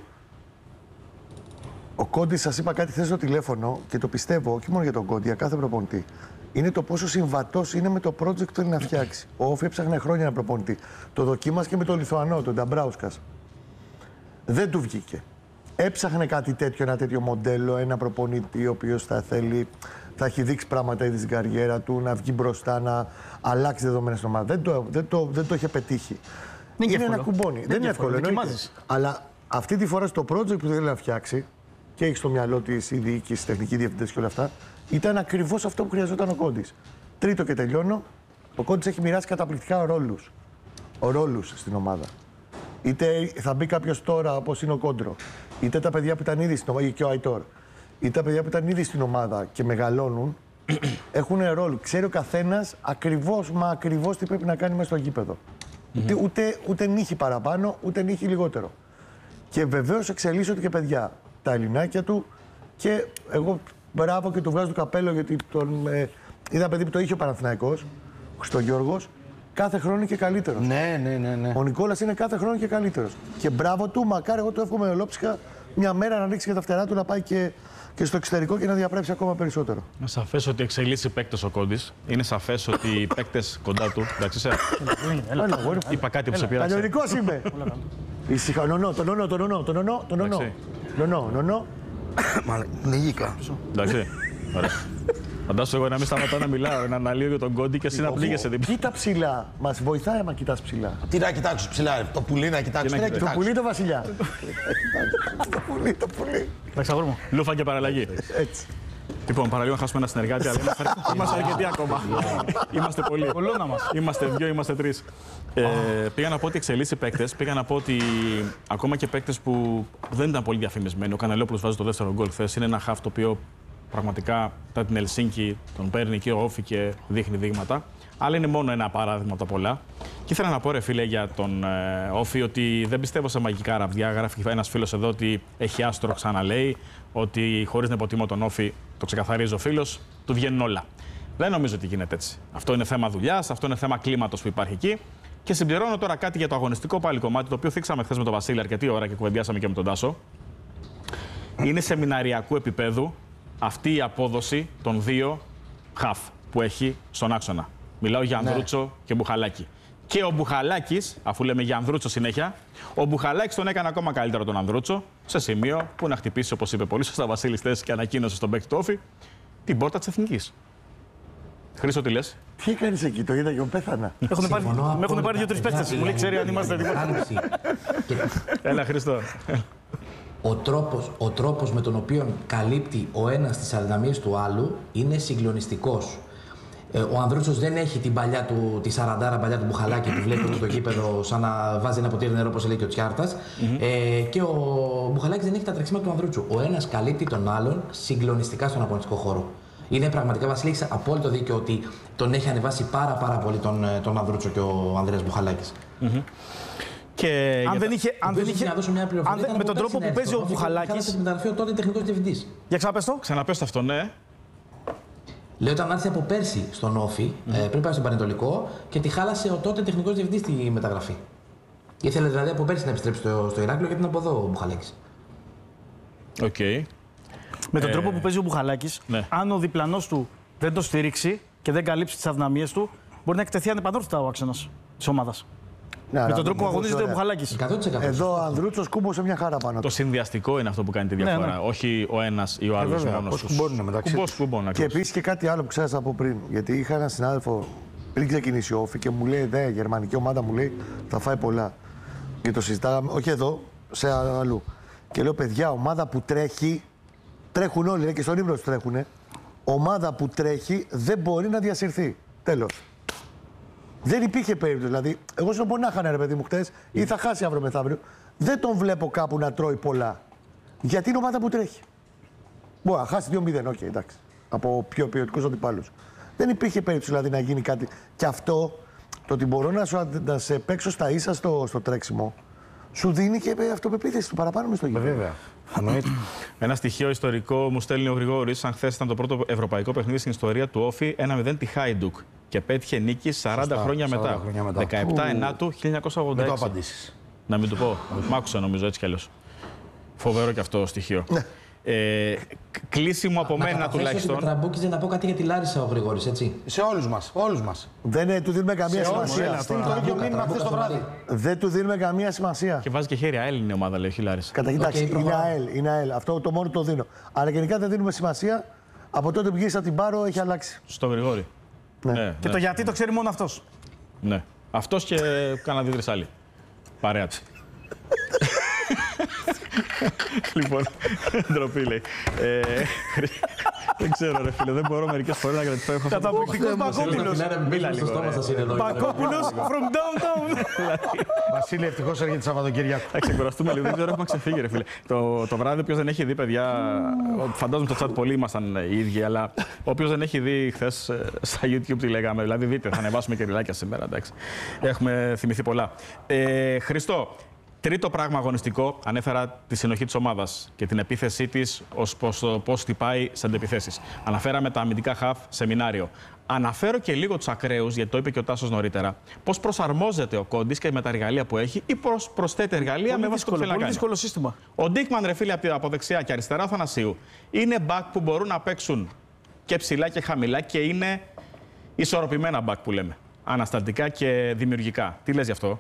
Ο Κόντι, σας είπα κάτι χθες στο τηλέφωνο και το πιστεύω όχι μόνο για τον Κόντι, για κάθε προπονητή. Είναι το πόσο συμβατός είναι με το project που θέλει να φτιάξει. Ο Όφη έψαχνε χρόνια ένα προπονητή. Το δοκίμασε και με τον Λιθουανό, τον Νταμπράουσκας. Δεν του βγήκε. Έψαχνε κάτι τέτοιο, ένα τέτοιο μοντέλο, ένα προπονητή ο οποίος θα θέλει, θα έχει δείξει πράγματα ήδη στην καριέρα του, να βγει μπροστά, να αλλάξει δεδομένα στην ομάδα. Δεν το, δεν το, δεν το είχε πετύχει. Δεν είναι είναι ένα εύκολο. κουμπόνι. Δεν Δεν, είναι είναι εύκολο. εύκολο, εννοείται. δοκιμάζεις. Αλλά αυτή τη φορά στο project που θέλει να φτιάξει και έχει στο μυαλό τη η διοίκηση, τεχνική διευθυντές και όλα αυτά, ήταν ακριβώς αυτό που χρειαζόταν ο Κόντις. Τρίτο και τελειώνω. Ο Κόντις έχει μοιράσει καταπληκτικά ρόλους. Ρόλους στην ομάδα. Είτε θα μπει κάποιο τώρα όπως είναι ο Κόντρο, είτε τα παιδιά που ήταν ήδη στην ομάδα, και ο Αϊτόρ, είτε τα παιδιά που ήταν ήδη στην ομάδα και μεγαλώνουν, έχουν ρόλο. Ξέρει ο καθένας ακριβώς, μα ακριβώς τι πρέπει να κάνει μέσα στο γήπεδο. Mm-hmm. Ούτε, ούτε, ούτε νύχει παραπάνω, ούτε νύχει λιγότερο. Και βεβαίως εξελίσσονται και παιδιά. Τα ελληνάκια του και εγώ μπράβο και του βγάζω το καπέλο γιατί τον, ε, είδα παιδί που το είχε ο Παναθηναϊκός, ο Χριστογιώργος, κάθε χρόνο είναι και καλύτερος. Ναι, ναι, ναι, ναι. Ο Νικόλας είναι κάθε χρόνο και καλύτερος. Και μπράβο του, μακάρι εγώ το εύχομαι ολόψυχα μια μέρα να ανοίξει και τα φτερά του να πάει και, και στο εξωτερικό και να διαπρέψει ακόμα περισσότερο. Είναι σαφές ότι εξελίσσει παίκτες ο Κόντις. Είναι σαφές ότι οι παίκτες κοντά του. Εντάξει, σε... Έλα, αγόρι. είπα κάτι που σε πειράζει. Κανονικός είμαι. Ήσυχα, νονό, τον νονό, τον νονό, τον νονό, τον νονό. Εντάξει. Νονό, νονό. Νιγήκα. Εντάξει. Ωραία. Φαντάσου εγώ να μην σταματάω να μιλάω, να αναλύω για τον Κόντι και εσύ να πλήγεσαι δίπλα. Κοίτα ψηλά. Μας βοηθάει άμα κοιτάς ψηλά. Τι να κοιτάξω ψηλά, ρε. Το πουλί να κοιτάξω. Τι να Τι να κοιτάξω. Το κοιτάξω. πουλί το βασιλιά. Το πουλί, το πουλί. Εντάξει, αγόρι μου. Λούφα και παραλλαγή. Έτσι. Λοιπόν, παραλίγο να χάσουμε ένα συνεργάτη, αλλά είμαστε, είμαστε αρκετοί ακόμα. Είμαστε πολλοί. Κολόνα μας. Είμαστε δύο, είμαστε τρεις. Ε, πήγα να πω ότι εξελίσσει παίκτες. Πήγα να πω ότι ακόμα και παίκτες που δεν ήταν πολύ διαφημισμένοι. Ο Κανελόπουλος βάζει το δεύτερο γκολ χθες. Είναι ένα χαφ το οποίο πραγματικά μετά την Ελσίνκη τον παίρνει και ο Όφη και δείχνει δείγματα. Αλλά είναι μόνο ένα παράδειγμα από τα πολλά. Και ήθελα να πω, ρε φίλε, για τον ε, Όφη ότι δεν πιστεύω σε μαγικά ραβδιά. Γράφει ένας φίλος εδώ ότι έχει άστρο, ξαναλέει. Ότι χωρίς να υποτιμώ τον Όφη, το ξεκαθαρίζει ο φίλος, του βγαίνουν όλα. Δεν νομίζω ότι γίνεται έτσι. Αυτό είναι θέμα δουλειάς, αυτό είναι θέμα κλίματος που υπάρχει εκεί. Και συμπληρώνω τώρα κάτι για το αγωνιστικό πάλι κομμάτι, το οποίο θίξαμε χθες με τον Βασίλη αρκετή ώρα και κουβεντιάσαμε και με τον Τάσο. Είναι σεμιναριακού επίπεδου αυτή η απόδοση των δύο χαφ που έχει στον άξονα. Μιλάω για Ανδρούτσο και Μπουχαλάκη. Και ο Μπουχαλάκης, αφού λέμε για Ανδρούτσο συνέχεια, ο Μπουχαλάκης τον έκανε ακόμα καλύτερο τον Ανδρούτσο, σε σημείο που να χτυπήσει, όπως είπε πολύ σωστά Βασίλης χθες και ανακοίνωσε στον παίκτη του Όφη, την πόρτα της Εθνικής. Χρήστο, τι λες? Τι έκανες εκεί, το είδα και πέθανα. Έχουν πάρει, Συμφωνώ με έχουν απόλυτα. πάρει δύο-τρεις παίχτες. Μου λέει, ξέρει αν είμαστε έτοιμοι. Άνοιξη. Και Έλα, Χρήστο. ο τρόπος, ο τρόπος με τον οποίο καλύπτει ο ένας τις αδυναμίες του άλλου είναι συγκλονιστικός. Ε, ο Ανδρούτσος δεν έχει την παλιά του, τη σαραντάρα παλιά του Μπουχαλάκη που βλέπει στο γήπεδο σαν να βάζει ένα ποτήρι νερό, όπως λέει και ο Τσιάρτας. Mm-hmm. Ε, και ο Μπουχαλάκης δεν έχει τα τρεξίματα του Ανδρούτσου. Ο ένας καλύπτει τον άλλον συγκλονιστικά στον αγωνιστικό χώρο. Είναι πραγματικά, Βασίλη, έχεις απόλυτο δίκιο ότι τον έχει ανεβάσει πάρα, πάρα πολύ τον, τον Ανδρούτσο και ο Ανδρέας Μπουχαλάκης. Mm-hmm. Και αν δεν είχε. Αν δεν είχε να δώσω μια πληροφορία, αν, με τον τρόπο που παίζει ο Μπουχαλάκης. Χάλασε την μεταγραφή ο τότε τεχνικός διευθυντής. Για ξαναπες το. Ξαναπες αυτό, ναι. Λέω όταν ήρθε από πέρσι στον Όφη, mm. ε, πριν πάει στον Πανετολικό και τη χάλασε ο τότε τεχνικός διευθυντής τη μεταγραφή. Ήθελε δηλαδή από πέρσι να επιστρέψει στο, στο Ηράκλειο και ήταν από εδώ ο Μπουχαλάκης. Οκ. Okay. Με τον ε... τρόπο που παίζει ο Μπουχαλάκης, ναι. αν ο διπλανός του δεν το στηρίξει και δεν καλύψει τις αδυναμίες του, μπορεί να εκτεθεί ανεπανόρθωτα ο άξονας της ομάδας. Ναι, με τον τρόπο που αγωνίζεται ο Μπουχαλάκης. Εδώ ο Ανδρούτσος κούμπωσε μια χαρά πάνω. Το συνδυαστικό είναι αυτό που κάνει τη διαφορά. Ναι, ναι. Όχι ο ένας ή ο άλλος μόνος τους. Κουμπός κουμπών. Και επίσης και κάτι άλλο που ξέρασα από πριν. Γιατί είχα έναν συνάδελφο πριν ξεκινήσει ο Όφη και μου λέει: Δε, γερμανική ομάδα μου λέει θα φάει πολλά. Και το συζητάγαμε, όχι εδώ, σε αλλού. Και λέω: Παιδιά, ομάδα που τρέχει, τρέχουν όλοι και στον ύμνο του τρέχουν. Ομάδα που τρέχει δεν μπορεί να διασυρθεί. Τέλος. Δεν υπήρχε περίπτωση. Δηλαδή, εγώ σου πω να χάνε ρε παιδί μου χτες ή θα χάσει αύριο μεθαύριο. Δεν τον βλέπω κάπου να τρώει πολλά. Γιατί είναι ομάδα που τρέχει. Μπορεί να χάσει δύο μηδέν, οκ, okay, εντάξει. Από πιο ποιοτικούς αντιπάλους. Δεν υπήρχε περίπτωση δηλαδή να γίνει κάτι. Και αυτό, το ότι μπορώ να, σου, να σε παίξω στα ίσα στο, στο τρέξιμο, σου δίνει και αυτοπεποίθηση του παραπάνω μες στο γήπεδο. Βέβαια. Ένα στοιχείο ιστορικό μου στέλνει ο Γρηγόρης. Αν χθες ήταν το πρώτο ευρωπαϊκό παιχνίδι στην ιστορία του Όφη, ένα μηδέν τη Χάιντουκ. Και πέτυχε νίκη σαράντα χρόνια μετά. δεκαεπτά ενάτου χίλια εννιακόσια ογδόντα έξι. Δεν το απαντήσεις. Να μην του πω. Μ' άκουσα νομίζω έτσι κι αλλιώς. Φοβερό και αυτό το στοιχείο. Ε, κλείσιμο από να μένα τουλάχιστον. Να τραμπούκιζε να πω κάτι για τη Λάρισα ο Γρηγόρης, έτσι. Σε όλους μας. Όλους μας. Δεν του δίνουμε καμία σημασία. Στείλει το ίδιο μήνυμα χθες το βράδυ. Δεν του δίνουμε καμία σημασία. Και βάζει και χέρι ΑΕΛ είναι η ομάδα, λέει, όχι Λάρισα. Κατά κοιτάξτε, okay, είναι ΑΕΛ, είναι ΑΕΛ. Αυτό το μόνο το δίνω. Αλλά γενικά δεν δίνουμε σημασία. Από τότε που γύρισα την Πάρο έχει αλλάξει. Στο Γρηγόρη. Ναι. Ναι, και ναι. το γιατί το ξέρει μόνο αυτός. Ναι. Αυτός και κάνα δύο-τρεις άλλοι. Παρέα του. Λοιπόν, ντροπή λέει. Ε, δεν ξέρω ρε φίλε, δεν μπορώ μερικές φορές να κρατηθώ. Καταπληκτικός Μπακόπουλος. Μίλα λίγο. Μπακόπουλος from downtown. Βασίλη, ευτυχώς έρχεται Σαββατοκύριακο. Θα ξεκουραστούμε λίγο, δεν ξέρω, έχουμε ξεφύγει ρε φίλε. Το, το βράδυ, όποιος δεν έχει δει, παιδιά, φαντάζομαι στο chat πολλοί ήμασταν οι ίδιοι, αλλά όποιος δεν έχει δει χθες στα YouTube τι λέγαμε, δηλαδή δείτε, θα ανεβάσουμε και ριλάκια σήμερα, εντάξει. Έχουμε θυμηθεί πολλά. Ε, Χριστό, τρίτο πράγμα αγωνιστικό, ανέφερα τη συνοχή της ομάδας και την επίθεσή της ως πώς χτυπάει σε αντεπιθέσεις. Αναφέραμε τα αμυντικά χαφ σεμινάριο. Αναφέρω και λίγο τους ακραίους, γιατί το είπε και ο Τάσος νωρίτερα, πώς προσαρμόζεται ο Κόντις και με τα εργαλεία που έχει ή πώς προσθέτει εργαλεία πολύ με βάση το που θέλει να κάνει. Δύσκολο σύστημα. Ο Ντίκμαν, ρε φίλε, από δεξιά και αριστερά Θανασίου, είναι back που μπορούν να παίξουν και ψηλά και χαμηλά και είναι ισορροπημένα back που λέμε. Αναστατικά και δημιουργικά. Τι λες γι' αυτό?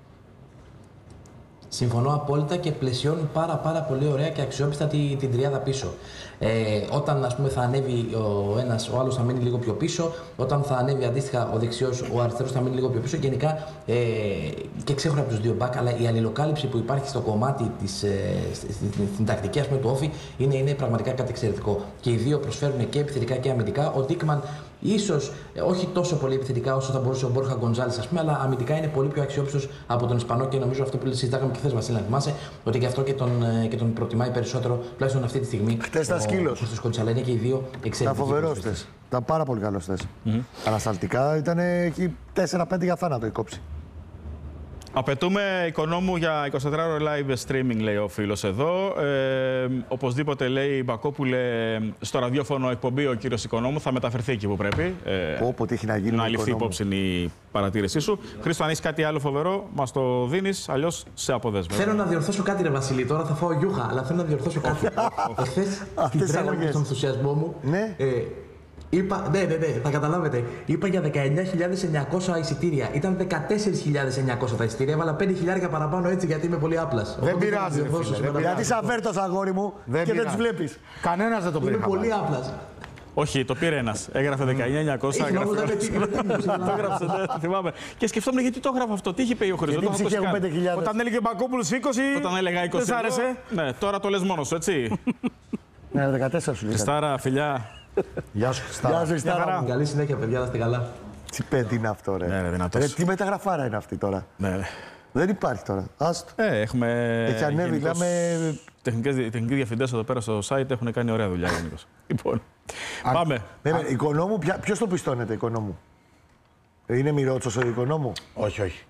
Συμφωνώ απόλυτα και πλαισιώνουν πάρα πάρα πολύ ωραία και αξιόπιστα την, την τριάδα πίσω. Ε, όταν ας πούμε, θα ανέβει ο ένας, ο άλλος θα μείνει λίγο πιο πίσω. Όταν θα ανέβει αντίστοιχα ο δεξιός, ο αριστερός θα μείνει λίγο πιο πίσω. Γενικά ε, και ξέχωρα από τους δύο μπακ, αλλά η αλληλοκάλυψη που υπάρχει στο κομμάτι της, ε, στην, στην τακτική ας πούμε, του Όφη είναι, είναι πραγματικά κάτι εξαιρετικό. Και οι δύο προσφέρουν και επιθετικά και αμυντικά. Ο Ντίκμαν ίσως ε, όχι τόσο πολύ επιθετικά όσο θα μπορούσε ο Μπόρχα Γκοντζάλης, ας πούμε, αλλά αμυντικά είναι πολύ πιο αξιόπιστος από τον Ισπανό και νομίζω αυτό που συζητάγαμε και χθες, Βασίλη, να θυμάσαι, ότι γι' αυτό και τον, και τον προτιμάει περισσότερο, τουλάχιστον αυτή τη στιγμή. Χτες ήταν σκύλος. Στους Κοντσαλέ είναι και οι δύο εξαιρετικοί. Ήταν φοβερός χτες. Ήταν πάρα πολύ καλός χτες. Mm-hmm. Ανασταλτικά ήταν εκεί τέσσερα πέντε για θάνατο η κόψη. Απαιτούμε Οικονόμου για εικοσιτετράωρο live streaming, λέει ο φίλος εδώ. Ε, οπωσδήποτε, λέει Μπακόπουλε, στο ραδιόφωνο εκπομπή ο κύριος Οικονόμου θα μεταφερθεί εκεί που πρέπει. Ε, Όποτε τι έχει να γίνει. Να ληφθεί υπόψη η παρατήρησή σου. Χρήστο, αν έχεις κάτι άλλο φοβερό, μας το δίνεις, αλλιώς σε αποδέσμε. Θέλω να διορθώσω κάτι, ρε Βασίλη. Τώρα θα φάω γιούχα, αλλά θέλω να διορθώσω κάτι. Εχθές, στην τρέλα μου, στον ενθουσιασμό μου. Ναι. Ε, Είπα, ναι, ναι, ναι, θα καταλάβετε. Είπα για δεκαεννιά χιλιάδες εννιακόσια εισιτήρια. Ήταν δεκατέσσερις χιλιάδες εννιακόσια τα εισιτήρια. Έβαλα πέντε χιλιάδες παραπάνω έτσι γιατί είμαι πολύ άπλας. Δεν πειράζει. Γιατί είσαι αβέρτος, αγόρι μου, δεν και δεν τους βλέπεις. Κανένας δεν το πήρε. Είμαι πολύ άπλας. Όχι, το πήρε ένας. Έγραφε δεκαεννιά χιλιάδες εννιακόσια. Το έγραψε, δεν θυμάμαι. Και σκεφτόμουν γιατί το έγραφε αυτό. Τι είχε πει ο Χρήστος. Όταν έλεγε Μπακόπουλος είκοσι. Όταν έλεγα είκοσι. Δεν σ' άρεσε. Ναι, τώρα το λες μόνος σου, έτσι. Ναι, δεκατέσσερα σου λέει. Χριστάρα, φιλιά. Γεια σου, Χριστάρα. Καλή συνέχεια, παιδιά, να είστε καλά. Τι παιδί είναι αυτό, ρε. Ναι, ρε, ρε τι μεταγραφάρα είναι αυτή τώρα. Ναι, ναι. Δεν υπάρχει τώρα. Άστο. Ε, έχουμε. Έχει ανέβει, λέμε. Τεχνικοί διευθυντές εδώ πέρα στο site έχουν κάνει ωραία δουλειά γενικώς. Λοιπόν. Πάμε. Οικονόμου, ποιος το πιστώνεται, Οικονόμου. Είναι Μυρότσος ο Οικονόμου. Όχι, όχι.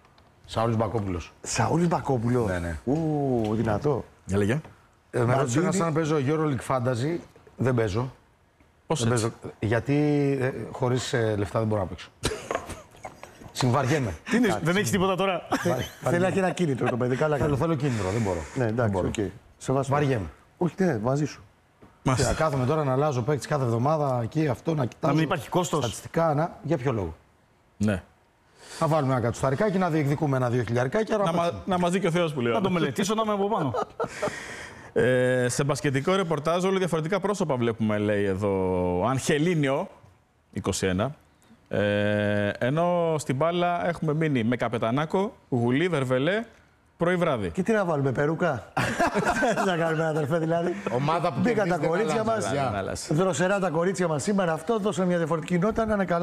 Σαούλης Μπακόπουλος. Σαούλης Μπακόπουλο. Ναι, ναι. Ου, δυνατό. Για λέγε. Ε, με ρώτησε Μαλτίνη. ένας αν παίζω EuroLeague Fantasy. Δεν παίζω. Πώς Δεν έτσι? παίζω. Γιατί ε, χωρίς ε, λεφτά δεν μπορώ να παίξω. Συμβαριέμαι. Τι είναι, δεν έχει τίποτα τώρα. Θέλει να έχει ένα κίνητρο το παιδί. Καλά, Θέλω, καλά. θέλω κίνητρο, δεν μπορώ. Ναι, εντάξει, οκ. Σεβασμό. Βαριέμαι. Όχι, ναι, μαζί σου. Μας. Να κάθομαι τώρα να αλλάζω παίκτη κάθε εβδομάδα εκεί, αυτό να κοιτάζω. Να μην υπάρχει κόστος. Στατιστικά, να... για ποιο λόγο. Ναι. Να βάλουμε ένα κατουσταρικάκι, να διεκδικούμε ένα δύο χιλιαρικάκι. Να, μα, να μας δει και ο Θεός που λέω. Να το μελετήσω, να είμαι από πάνω. Ε, σε μπασκετικό ρεπορτάζ, όλο διαφορετικά πρόσωπα βλέπουμε, λέει εδώ. Αγχελίνιο, είκοσι ένα. Ε, ενώ στην μπάλα έχουμε μείνει με Καπετανάκο, Γουλή, Βερβελέ, πρωί βράδυ. Και τι να βάλουμε, περούκα. Τι να κάνουμε, αδερφέ, δηλαδή. Ομάδα που Μπήκαν τα κερδίζει δεν κορίτσια αλλάζει, μα. αλλάζει. Δροσερά τα κορίτσια μα σήμερα. Αυτό δώσαμε μια διαφορετική νότα να είναι καλά.